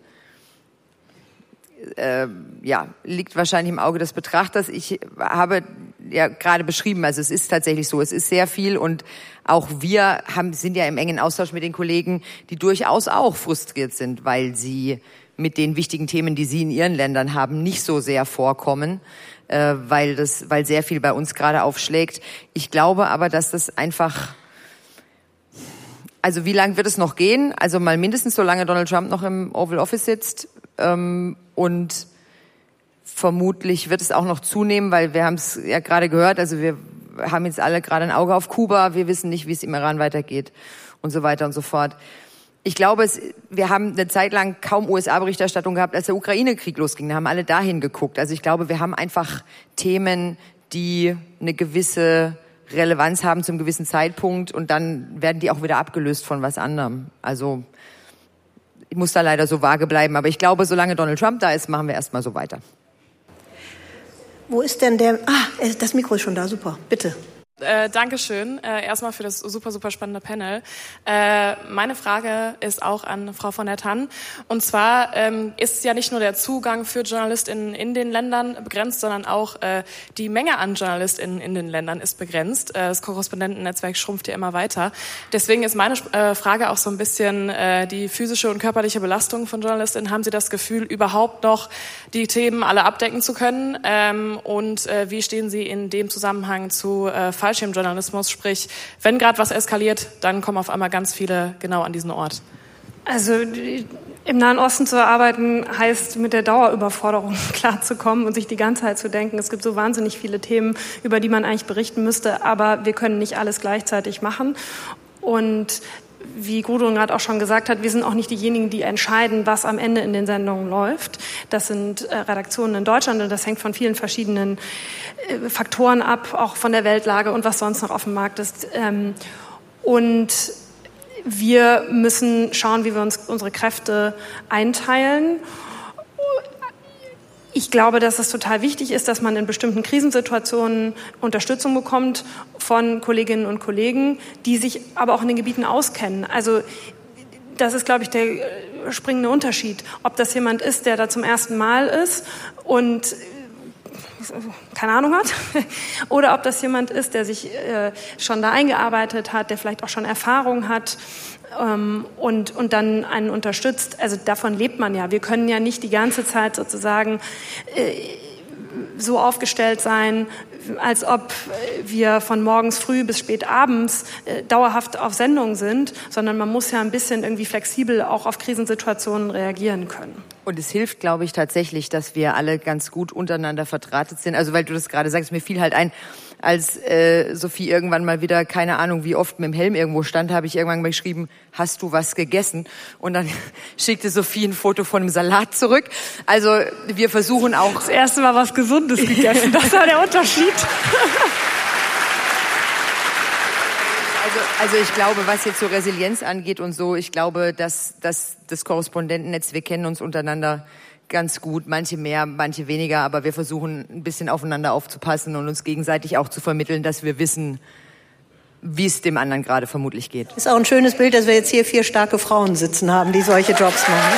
äh, ja, liegt wahrscheinlich im Auge des Betrachters. Ich habe ja gerade beschrieben, also es ist tatsächlich so, es ist sehr viel und auch wir haben, sind ja im engen Austausch mit den Kollegen, die durchaus auch frustriert sind, weil sie mit den wichtigen Themen, die sie in ihren Ländern haben, nicht so sehr vorkommen, äh, weil das, weil sehr viel bei uns gerade aufschlägt. Ich glaube aber, dass das einfach, also wie lange wird es noch gehen? Also mal mindestens so lange Donald Trump noch im Oval Office sitzt, ähm, und vermutlich wird es auch noch zunehmen, weil wir haben es ja gerade gehört, also wir haben jetzt alle gerade ein Auge auf Kuba, wir wissen nicht, wie es im Iran weitergeht und so weiter und so fort. Ich glaube, es, wir haben eine Zeit lang kaum U S A-Berichterstattung gehabt, als der Ukraine-Krieg losging. Da haben alle dahin geguckt. Also ich glaube, wir haben einfach Themen, die eine gewisse Relevanz haben zum gewissen Zeitpunkt und dann werden die auch wieder abgelöst von was anderem. Also ich muss da leider so vage bleiben. Aber ich glaube, solange Donald Trump da ist, machen wir erstmal so weiter. Wo ist denn der... Ah, das Mikro ist schon da, super. Bitte. Äh, Dankeschön. Äh, erstmal für das super, super spannende Panel. Äh, meine Frage ist auch an Frau von der Tann. Und zwar ähm, ist ja nicht nur der Zugang für JournalistInnen in den Ländern begrenzt, sondern auch äh, die Menge an JournalistInnen in den Ländern ist begrenzt. Äh, das Korrespondentennetzwerk schrumpft ja immer weiter. Deswegen ist meine äh, Frage auch so ein bisschen äh, die physische und körperliche Belastung von JournalistInnen. Haben Sie das Gefühl, überhaupt noch die Themen alle abdecken zu können? Ähm, und äh, wie stehen Sie in dem Zusammenhang zu äh, Fallschirmjournalismus, sprich, wenn gerade was eskaliert, dann kommen auf einmal ganz viele genau an diesen Ort. Also im Nahen Osten zu arbeiten, heißt mit der Dauerüberforderung klarzukommen und sich die ganze Zeit zu denken, es gibt so wahnsinnig viele Themen, über die man eigentlich berichten müsste, aber wir können nicht alles gleichzeitig machen. Und wie Gudrun gerade auch schon gesagt hat, wir sind auch nicht diejenigen, die entscheiden, was am Ende in den Sendungen läuft. Das sind äh, Redaktionen in Deutschland und das hängt von vielen verschiedenen äh, Faktoren ab, auch von der Weltlage und was sonst noch auf dem Markt ist. Ähm, und wir müssen schauen, wie wir uns unsere Kräfte einteilen. Ich glaube, dass es total wichtig ist, dass man in bestimmten Krisensituationen Unterstützung bekommt von Kolleginnen und Kollegen, die sich aber auch in den Gebieten auskennen. Also das ist, glaube ich, der springende Unterschied. Ob das jemand ist, der da zum ersten Mal ist und keine Ahnung hat, oder ob das jemand ist, der sich äh, schon da eingearbeitet hat, der vielleicht auch schon Erfahrung hat ähm, und, und dann einen unterstützt. Also davon lebt man ja. Wir können ja nicht die ganze Zeit sozusagen äh, so aufgestellt sein, als ob wir von morgens früh bis spät abends äh, dauerhaft auf Sendung sind, sondern man muss ja ein bisschen irgendwie flexibel auch auf Krisensituationen reagieren können. Und es hilft, glaube ich, tatsächlich, dass wir alle ganz gut untereinander verdrahtet sind. Also weil du das gerade sagst, mir fiel halt ein, als äh, Sophie irgendwann mal wieder, keine Ahnung, wie oft mit dem Helm irgendwo stand, habe ich irgendwann mal geschrieben, hast du was gegessen? Und dann schickte Sophie ein Foto von einem Salat zurück. Also wir versuchen auch... Das erste Mal was Gesundes gegessen, das war der Unterschied. Also, also ich glaube, was jetzt so Resilienz angeht und so, ich glaube, dass, dass das Korrespondentennetz, wir kennen uns untereinander ganz gut, manche mehr, manche weniger, aber wir versuchen ein bisschen aufeinander aufzupassen und uns gegenseitig auch zu vermitteln, dass wir wissen, wie es dem anderen gerade vermutlich geht. Ist auch ein schönes Bild, dass wir jetzt hier vier starke Frauen sitzen haben, die solche Jobs machen.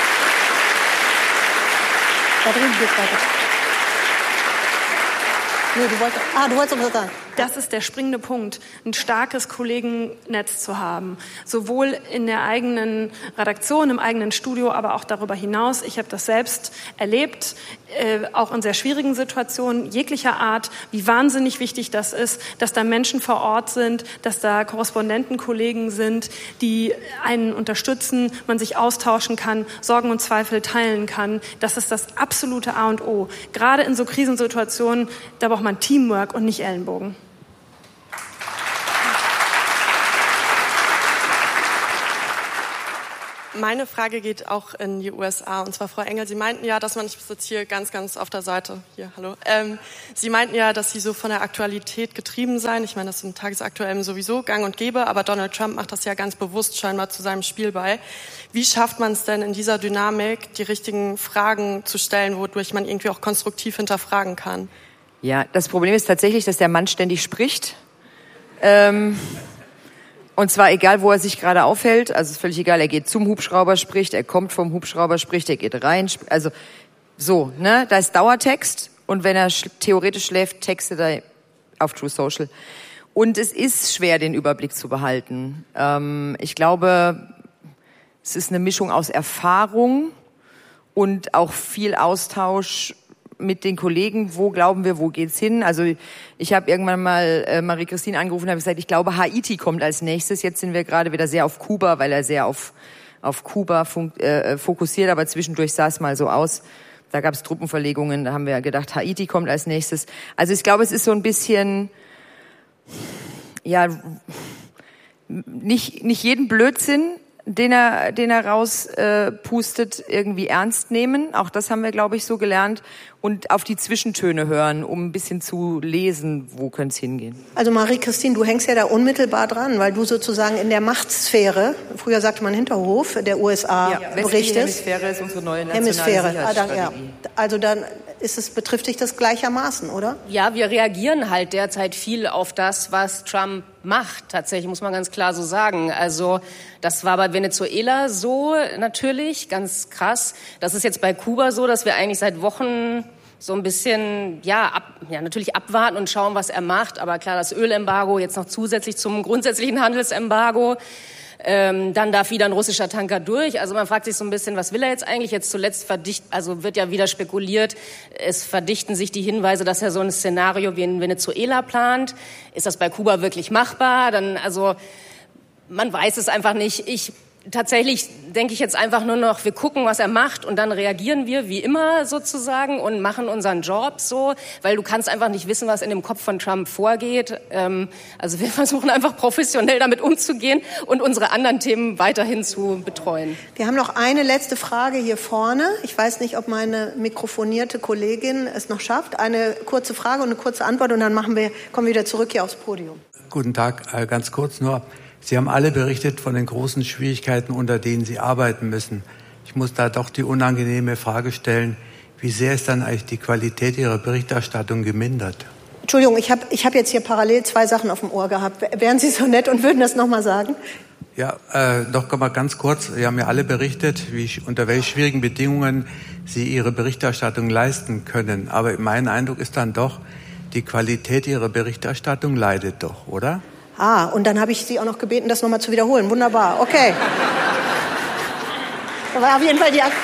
Da drüben geht's weiter. Nee, du wolltest, ah, du wolltest was sagen. Das ist der springende Punkt, ein starkes Kollegennetz zu haben. Sowohl in der eigenen Redaktion, im eigenen Studio, aber auch darüber hinaus. Ich habe das selbst erlebt, äh, auch in sehr schwierigen Situationen jeglicher Art, wie wahnsinnig wichtig das ist, dass da Menschen vor Ort sind, dass da Korrespondentenkollegen sind, die einen unterstützen, man sich austauschen kann, Sorgen und Zweifel teilen kann. Das ist das absolute A und O. Gerade in so Krisensituationen, da braucht man Teamwork und nicht Ellenbogen. Meine Frage geht auch in die U S A. Und zwar, Frau Engel, Sie meinten ja, dass man, ich sitze hier ganz, ganz auf der Seite, hier, hallo. Ähm, Sie meinten ja, dass Sie so von der Aktualität getrieben seien. Ich meine, das ist im Tagesaktuellen sowieso gang und gäbe, aber Donald Trump macht das ja ganz bewusst scheinbar zu seinem Spiel bei. Wie schafft man es denn in dieser Dynamik, die richtigen Fragen zu stellen, wodurch man irgendwie auch konstruktiv hinterfragen kann? Ja, das Problem ist tatsächlich, dass der Mann ständig spricht. Ähm... Und zwar egal, wo er sich gerade aufhält, also ist völlig egal, er geht zum Hubschrauber, spricht, er kommt vom Hubschrauber, spricht, er geht rein, also so, ne, da ist Dauertext und wenn er sch- theoretisch schläft, textet er auf True Social. Und es ist schwer, den Überblick zu behalten. Ähm, ich glaube, es ist eine Mischung aus Erfahrung und auch viel Austausch mit den Kollegen, wo glauben wir, wo geht's hin? Also ich habe irgendwann mal äh, Marie-Christine angerufen und habe gesagt, ich glaube, Haiti kommt als nächstes. Jetzt sind wir gerade wieder sehr auf Kuba, weil er sehr auf auf Kuba fun- äh, fokussiert, aber zwischendurch sah es mal so aus. Da gab es Truppenverlegungen, da haben wir gedacht, Haiti kommt als nächstes. Also ich glaube, es ist so ein bisschen, ja, nicht nicht jeden Blödsinn, den er, den er rauspustet, äh, pustet, irgendwie ernst nehmen. Auch das haben wir, glaube ich, so gelernt. Und auf die Zwischentöne hören, um ein bisschen zu lesen, wo könnte es hingehen. Also Marie-Christine, du hängst ja da unmittelbar dran, weil du sozusagen in der Machtsphäre, früher sagte man Hinterhof, der U S A ja, berichtest. Hemisphäre ist unsere neue nationale Hemisphäre. Sicherheitsstrategie. Ah, dann, ja. Also dann ist es, betrifft dich das gleichermaßen, oder? Ja, wir reagieren halt derzeit viel auf das, was Trump macht. Tatsächlich, muss man ganz klar so sagen. Also das war bei Venezuela so natürlich, ganz krass. Das ist jetzt bei Kuba so, dass wir eigentlich seit Wochen so ein bisschen, ja, ab, ja, natürlich abwarten und schauen, was er macht. Aber klar, das Ölembargo jetzt noch zusätzlich zum grundsätzlichen Handelsembargo. Ähm, dann darf wieder ein russischer Tanker durch. Also man fragt sich so ein bisschen, was will er jetzt eigentlich? Jetzt zuletzt verdicht, also wird ja wieder spekuliert, es verdichten sich die Hinweise, dass er so ein Szenario wie in Venezuela plant. Ist das bei Kuba wirklich machbar? Dann, also man weiß es einfach nicht. Ich Tatsächlich denke ich jetzt einfach nur noch, wir gucken, was er macht und dann reagieren wir wie immer sozusagen und machen unseren Job so, weil du kannst einfach nicht wissen, was in dem Kopf von Trump vorgeht. Ähm, also wir versuchen einfach professionell damit umzugehen und unsere anderen Themen weiterhin zu betreuen. Wir haben noch eine letzte Frage hier vorne. Ich weiß nicht, ob meine mikrofonierte Kollegin es noch schafft. Eine kurze Frage und eine kurze Antwort und dann machen wir, kommen wir wieder zurück hier aufs Podium. Guten Tag, ganz kurz nur. Sie haben alle berichtet von den großen Schwierigkeiten, unter denen Sie arbeiten müssen. Ich muss da doch die unangenehme Frage stellen, wie sehr ist dann eigentlich die Qualität Ihrer Berichterstattung gemindert? Entschuldigung, ich habe ich hab jetzt hier parallel zwei Sachen auf dem Ohr gehabt. Wären Sie so nett und würden das nochmal sagen? Ja, äh, doch mal ganz kurz. Sie haben ja alle berichtet, wie, unter welchen schwierigen Bedingungen Sie Ihre Berichterstattung leisten können. Aber mein Eindruck ist dann doch, die Qualität Ihrer Berichterstattung leidet doch, oder? Ah, und dann habe ich Sie auch noch gebeten, das nochmal zu wiederholen. Wunderbar, okay. Da war auf jeden Fall die... Ak-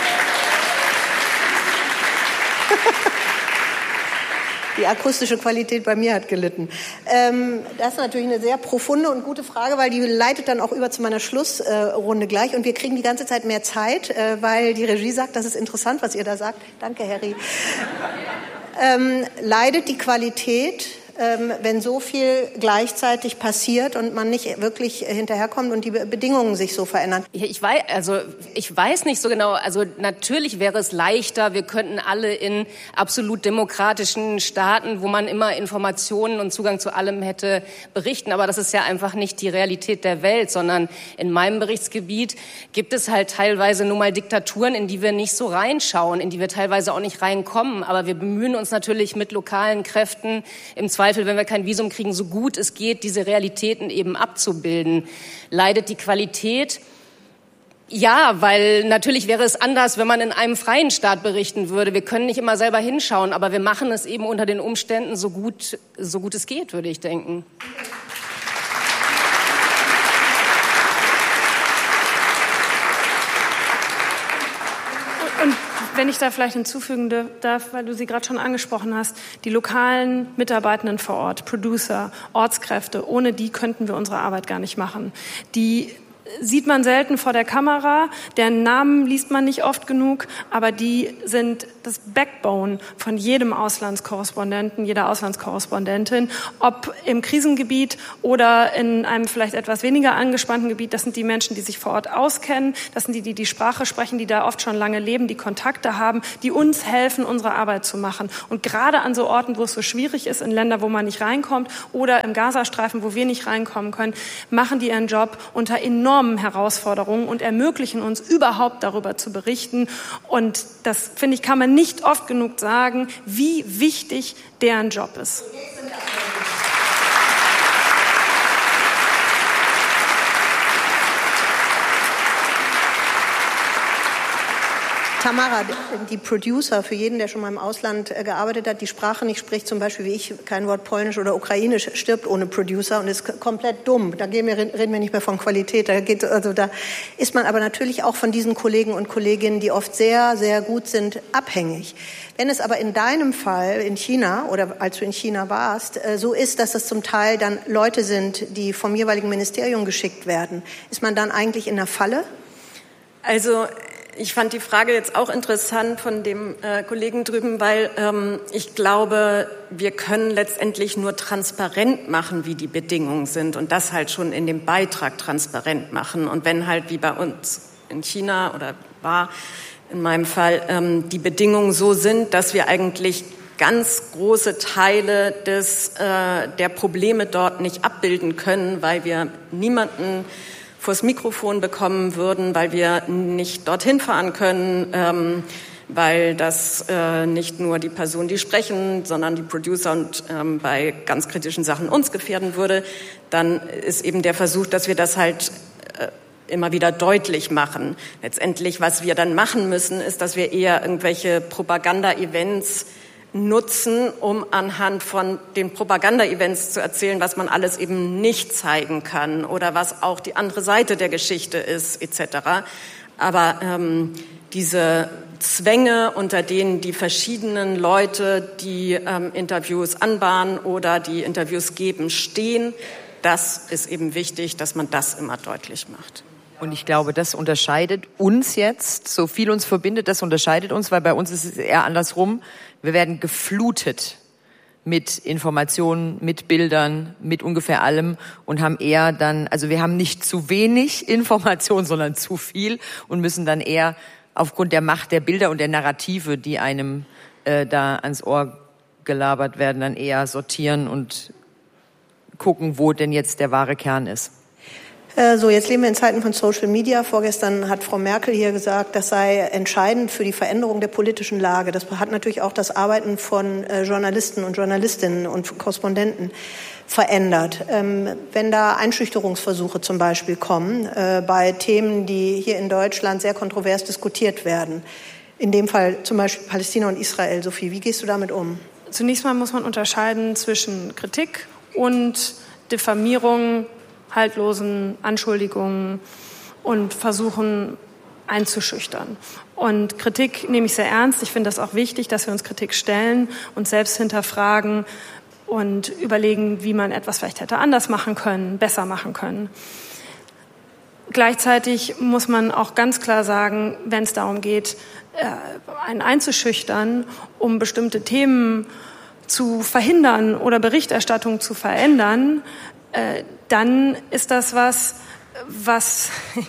Die akustische Qualität bei mir hat gelitten. Ähm, das ist natürlich eine sehr profunde und gute Frage, weil die leitet dann auch über zu meiner Schlussrunde äh, gleich. Und wir kriegen die ganze Zeit mehr Zeit, äh, weil die Regie sagt, das ist interessant, was ihr da sagt. Danke, Harry. ähm, leidet die Qualität, ähm, wenn so viel gleichzeitig passiert und man nicht wirklich hinterherkommt und die Be- Bedingungen sich so verändern? Ich weiß, also ich weiß nicht so genau. Also natürlich wäre es leichter. Wir könnten alle in absolut demokratischen Staaten, wo man immer Informationen und Zugang zu allem hätte, berichten. Aber das ist ja einfach nicht die Realität der Welt, sondern in meinem Berichtsgebiet gibt es halt teilweise nun mal Diktaturen, in die wir nicht so reinschauen, in die wir teilweise auch nicht reinkommen. Aber wir bemühen uns natürlich mit lokalen Kräften im Zweifel, wenn wir kein Visum kriegen, so gut es geht, diese Realitäten eben abzubilden. Leidet die Qualität? Ja, weil natürlich wäre es anders, wenn man in einem freien Staat berichten würde. Wir können nicht immer selber hinschauen, aber wir machen es eben unter den Umständen so gut, so gut es geht, würde ich denken. Und wenn ich da vielleicht hinzufügen darf, weil du sie gerade schon angesprochen hast, die lokalen Mitarbeitenden vor Ort, Producer, Ortskräfte, ohne die könnten wir unsere Arbeit gar nicht machen. Die sieht man selten vor der Kamera, deren Namen liest man nicht oft genug, aber die sind das Backbone von jedem Auslandskorrespondenten, jeder Auslandskorrespondentin, ob im Krisengebiet oder in einem vielleicht etwas weniger angespannten Gebiet. Das sind die Menschen, die sich vor Ort auskennen, das sind die, die die Sprache sprechen, die da oft schon lange leben, die Kontakte haben, die uns helfen, unsere Arbeit zu machen. Und gerade an so Orten, wo es so schwierig ist, in Länder, wo man nicht reinkommt oder im Gazastreifen, wo wir nicht reinkommen können, machen die ihren Job unter enormen Herausforderungen und ermöglichen uns überhaupt darüber zu berichten. Und das, finde ich, kann man nicht oft genug sagen, wie wichtig deren Job ist. Tamara, die Producer, für jeden, der schon mal im Ausland gearbeitet hat, die Sprache nicht spricht, zum Beispiel wie ich, kein Wort Polnisch oder Ukrainisch, stirbt ohne Producer und ist komplett dumm. Da gehen wir, reden wir nicht mehr von Qualität. Da geht, also da ist man aber natürlich auch von diesen Kollegen und Kolleginnen, die oft sehr, sehr gut sind, abhängig. Wenn es aber in deinem Fall in China oder als du in China warst, so ist, dass das zum Teil dann Leute sind, die vom jeweiligen Ministerium geschickt werden, ist man dann eigentlich in der Falle? Also ich fand die Frage jetzt auch interessant von dem äh, Kollegen drüben, weil ähm, ich glaube, wir können letztendlich nur transparent machen, wie die Bedingungen sind und das halt schon in dem Beitrag transparent machen. Und wenn halt wie bei uns in China oder war in meinem Fall ähm, die Bedingungen so sind, dass wir eigentlich ganz große Teile des, äh, der Probleme dort nicht abbilden können, weil wir niemanden vors Mikrofon bekommen würden, weil wir nicht dorthin fahren können, ähm, weil das äh, nicht nur die Personen, die sprechen, sondern die Producer und ähm, bei ganz kritischen Sachen uns gefährden würde, dann ist eben der Versuch, dass wir das halt äh, immer wieder deutlich machen. Letztendlich, was wir dann machen müssen, ist, dass wir eher irgendwelche Propaganda-Events nutzen, um anhand von den Propaganda-Events zu erzählen, was man alles eben nicht zeigen kann oder was auch die andere Seite der Geschichte ist, et cetera. Aber ähm, diese Zwänge, unter denen die verschiedenen Leute, die ähm, Interviews anbahnen oder die Interviews geben, stehen, das ist eben wichtig, dass man das immer deutlich macht. Und ich glaube, das unterscheidet uns jetzt, so viel uns verbindet, das unterscheidet uns, weil bei uns ist es eher andersrum. Wir werden geflutet mit Informationen, mit Bildern, mit ungefähr allem und haben eher dann, also wir haben nicht zu wenig Information, sondern zu viel und müssen dann eher aufgrund der Macht der Bilder und der Narrative, die einem äh, da ans Ohr gelabert werden, dann eher sortieren und gucken, wo denn jetzt der wahre Kern ist. So, jetzt leben wir in Zeiten von Social Media. Vorgestern hat Frau Merkel hier gesagt, das sei entscheidend für die Veränderung der politischen Lage. Das hat natürlich auch das Arbeiten von Journalisten und Journalistinnen und Korrespondenten verändert. Wenn da Einschüchterungsversuche zum Beispiel kommen, bei Themen, die hier in Deutschland sehr kontrovers diskutiert werden, in dem Fall zum Beispiel Palästina und Israel, Sophie, wie gehst du damit um? Zunächst mal muss man unterscheiden zwischen Kritik und Diffamierung, haltlosen Anschuldigungen und Versuchen einzuschüchtern. Und Kritik nehme ich sehr ernst. Ich finde das auch wichtig, dass wir uns Kritik stellen und selbst hinterfragen und überlegen, wie man etwas vielleicht hätte anders machen können, besser machen können. Gleichzeitig muss man auch ganz klar sagen, wenn es darum geht, einen einzuschüchtern, um bestimmte Themen zu verhindern oder Berichterstattung zu verändern, dann ist das was, was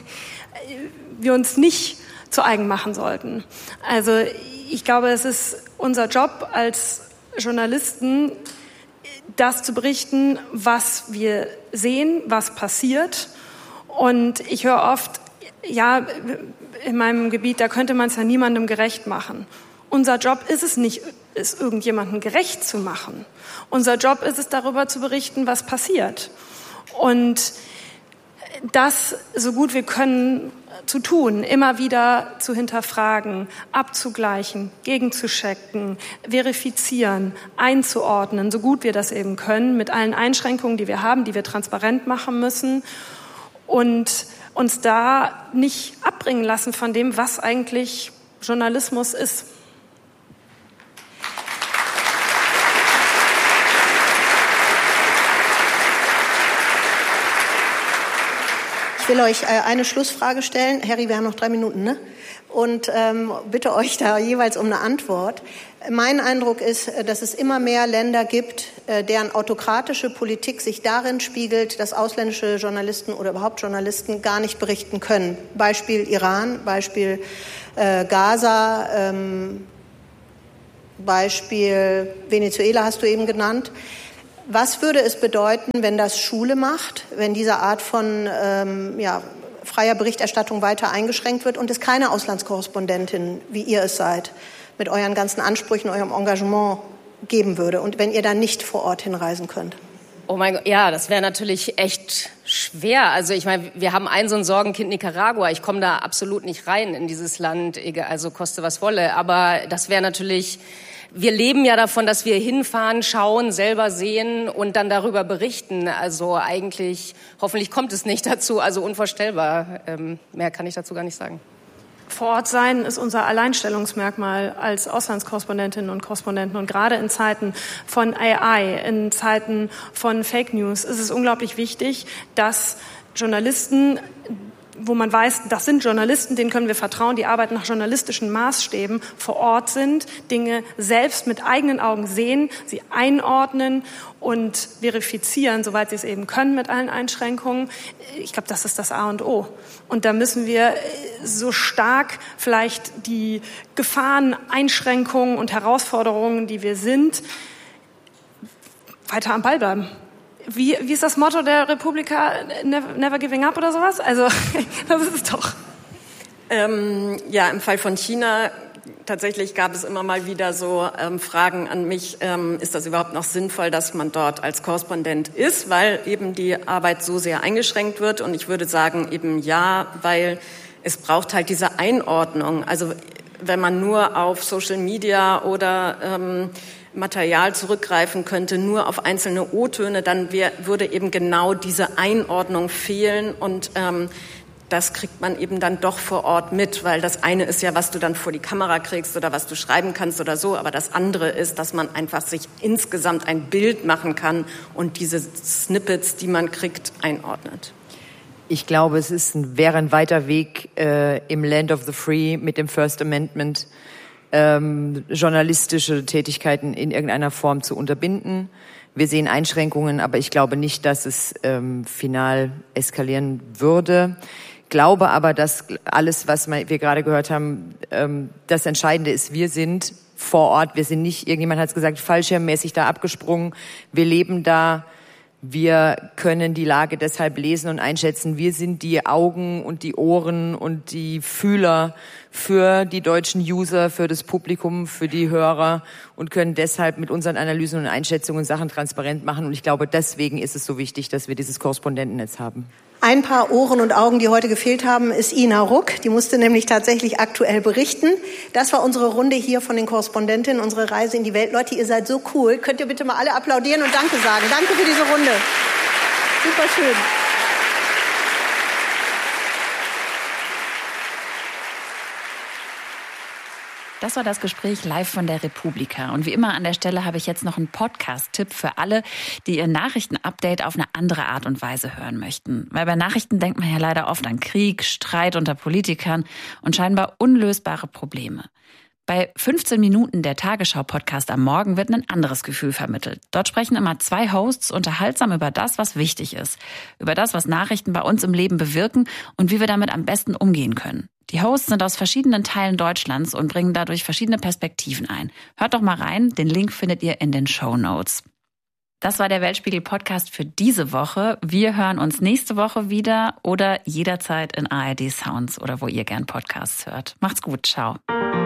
wir uns nicht zu eigen machen sollten. Also ich glaube, es ist unser Job als Journalisten, das zu berichten, was wir sehen, was passiert. Und ich höre oft, ja, in meinem Gebiet, da könnte man es ja niemandem gerecht machen. Unser Job ist es nicht, es irgendjemandem gerecht zu machen. Unser Job ist es, darüber zu berichten, was passiert. Und das so gut wir können zu tun, immer wieder zu hinterfragen, abzugleichen, gegenzuchecken, verifizieren, einzuordnen, so gut wir das eben können, mit allen Einschränkungen, die wir haben, die wir transparent machen müssen und uns da nicht abbringen lassen von dem, was eigentlich Journalismus ist. Ich will euch eine Schlussfrage stellen. Harry, wir haben noch drei Minuten, ne? Und ähm, bitte euch da jeweils um eine Antwort. Mein Eindruck ist, dass es immer mehr Länder gibt, deren autokratische Politik sich darin spiegelt, dass ausländische Journalisten oder überhaupt Journalisten gar nicht berichten können. Beispiel Iran, Beispiel äh, Gaza, ähm, Beispiel Venezuela hast du eben genannt. Was würde es bedeuten, wenn das Schule macht, wenn diese Art von ähm, ja, freier Berichterstattung weiter eingeschränkt wird und es keine Auslandskorrespondentin, wie ihr es seid, mit euren ganzen Ansprüchen, eurem Engagement geben würde und wenn ihr dann nicht vor Ort hinreisen könnt? Oh mein Gott, ja, das wäre natürlich echt schwer. Also ich meine, wir haben ein so ein Sorgenkind Nicaragua. Ich komme da absolut nicht rein in dieses Land, also koste was wolle. Aber das wäre natürlich... Wir leben ja davon, dass wir hinfahren, schauen, selber sehen und dann darüber berichten. Also eigentlich, hoffentlich kommt es nicht dazu. Also unvorstellbar. Ähm, mehr kann ich dazu gar nicht sagen. Vor Ort sein ist unser Alleinstellungsmerkmal als Auslandskorrespondentinnen und Korrespondenten. Und gerade in Zeiten von A I, in Zeiten von Fake News ist es unglaublich wichtig, dass Journalisten, wo man weiß, das sind Journalisten, denen können wir vertrauen, die arbeiten nach journalistischen Maßstäben, vor Ort sind, Dinge selbst mit eigenen Augen sehen, sie einordnen und verifizieren, soweit sie es eben können mit allen Einschränkungen. Ich glaube, das ist das A und O. Und da müssen wir so stark vielleicht die Gefahren, Einschränkungen und Herausforderungen, die wir sind, weiter am Ball bleiben. Wie, wie ist das Motto der Republika? Never, never giving up oder sowas? Also, das ist es doch. Ähm, ja, im Fall von China tatsächlich gab es immer mal wieder so ähm, Fragen an mich, ähm, ist das überhaupt noch sinnvoll, dass man dort als Korrespondent ist, weil eben die Arbeit so sehr eingeschränkt wird. Und ich würde sagen eben ja, weil es braucht halt diese Einordnung. Also wenn man nur auf Social Media oder ähm, Material zurückgreifen könnte, nur auf einzelne O-Töne, dann wär, würde eben genau diese Einordnung fehlen und ähm, das kriegt man eben dann doch vor Ort mit, weil das eine ist ja, was du dann vor die Kamera kriegst oder was du schreiben kannst oder so, aber das andere ist, dass man einfach sich insgesamt ein Bild machen kann und diese Snippets, die man kriegt, einordnet. Ich glaube, es ist ein, wäre ein weiter Weg äh, im Land of the Free mit dem First Amendment, Ähm, journalistische Tätigkeiten in irgendeiner Form zu unterbinden. Wir sehen Einschränkungen, aber ich glaube nicht, dass es ähm, final eskalieren würde. Glaube aber, dass alles, was wir gerade gehört haben, ähm, das Entscheidende ist, wir sind vor Ort, wir sind nicht, irgendjemand hat es gesagt, fallschirmmäßig da abgesprungen, wir leben da. Wir können die Lage deshalb lesen und einschätzen. Wir sind die Augen und die Ohren und die Fühler für die deutschen User, für das Publikum, für die Hörer und können deshalb mit unseren Analysen und Einschätzungen Sachen transparent machen. Und ich glaube, deswegen ist es so wichtig, dass wir dieses Korrespondentennetz haben. Ein paar Ohren und Augen, die heute gefehlt haben, ist Ina Ruck. Die musste nämlich tatsächlich aktuell berichten. Das war unsere Runde hier von den Korrespondentinnen, unsere Reise in die Welt. Leute, ihr seid so cool. Könnt ihr bitte mal alle applaudieren und Danke sagen. Danke für diese Runde. Super schön. Das war das Gespräch live von der Republika. Und wie immer an der Stelle habe ich jetzt noch einen Podcast-Tipp für alle, die ihr Nachrichtenupdate auf eine andere Art und Weise hören möchten. Weil bei Nachrichten denkt man ja leider oft an Krieg, Streit unter Politikern und scheinbar unlösbare Probleme. Bei fünfzehn Minuten der Tagesschau-Podcast am Morgen wird ein anderes Gefühl vermittelt. Dort sprechen immer zwei Hosts unterhaltsam über das, was wichtig ist. Über das, was Nachrichten bei uns im Leben bewirken und wie wir damit am besten umgehen können. Die Hosts sind aus verschiedenen Teilen Deutschlands und bringen dadurch verschiedene Perspektiven ein. Hört doch mal rein, den Link findet ihr in den Shownotes. Das war der Weltspiegel-Podcast für diese Woche. Wir hören uns nächste Woche wieder oder jederzeit in A R D Sounds oder wo ihr gern Podcasts hört. Macht's gut, ciao.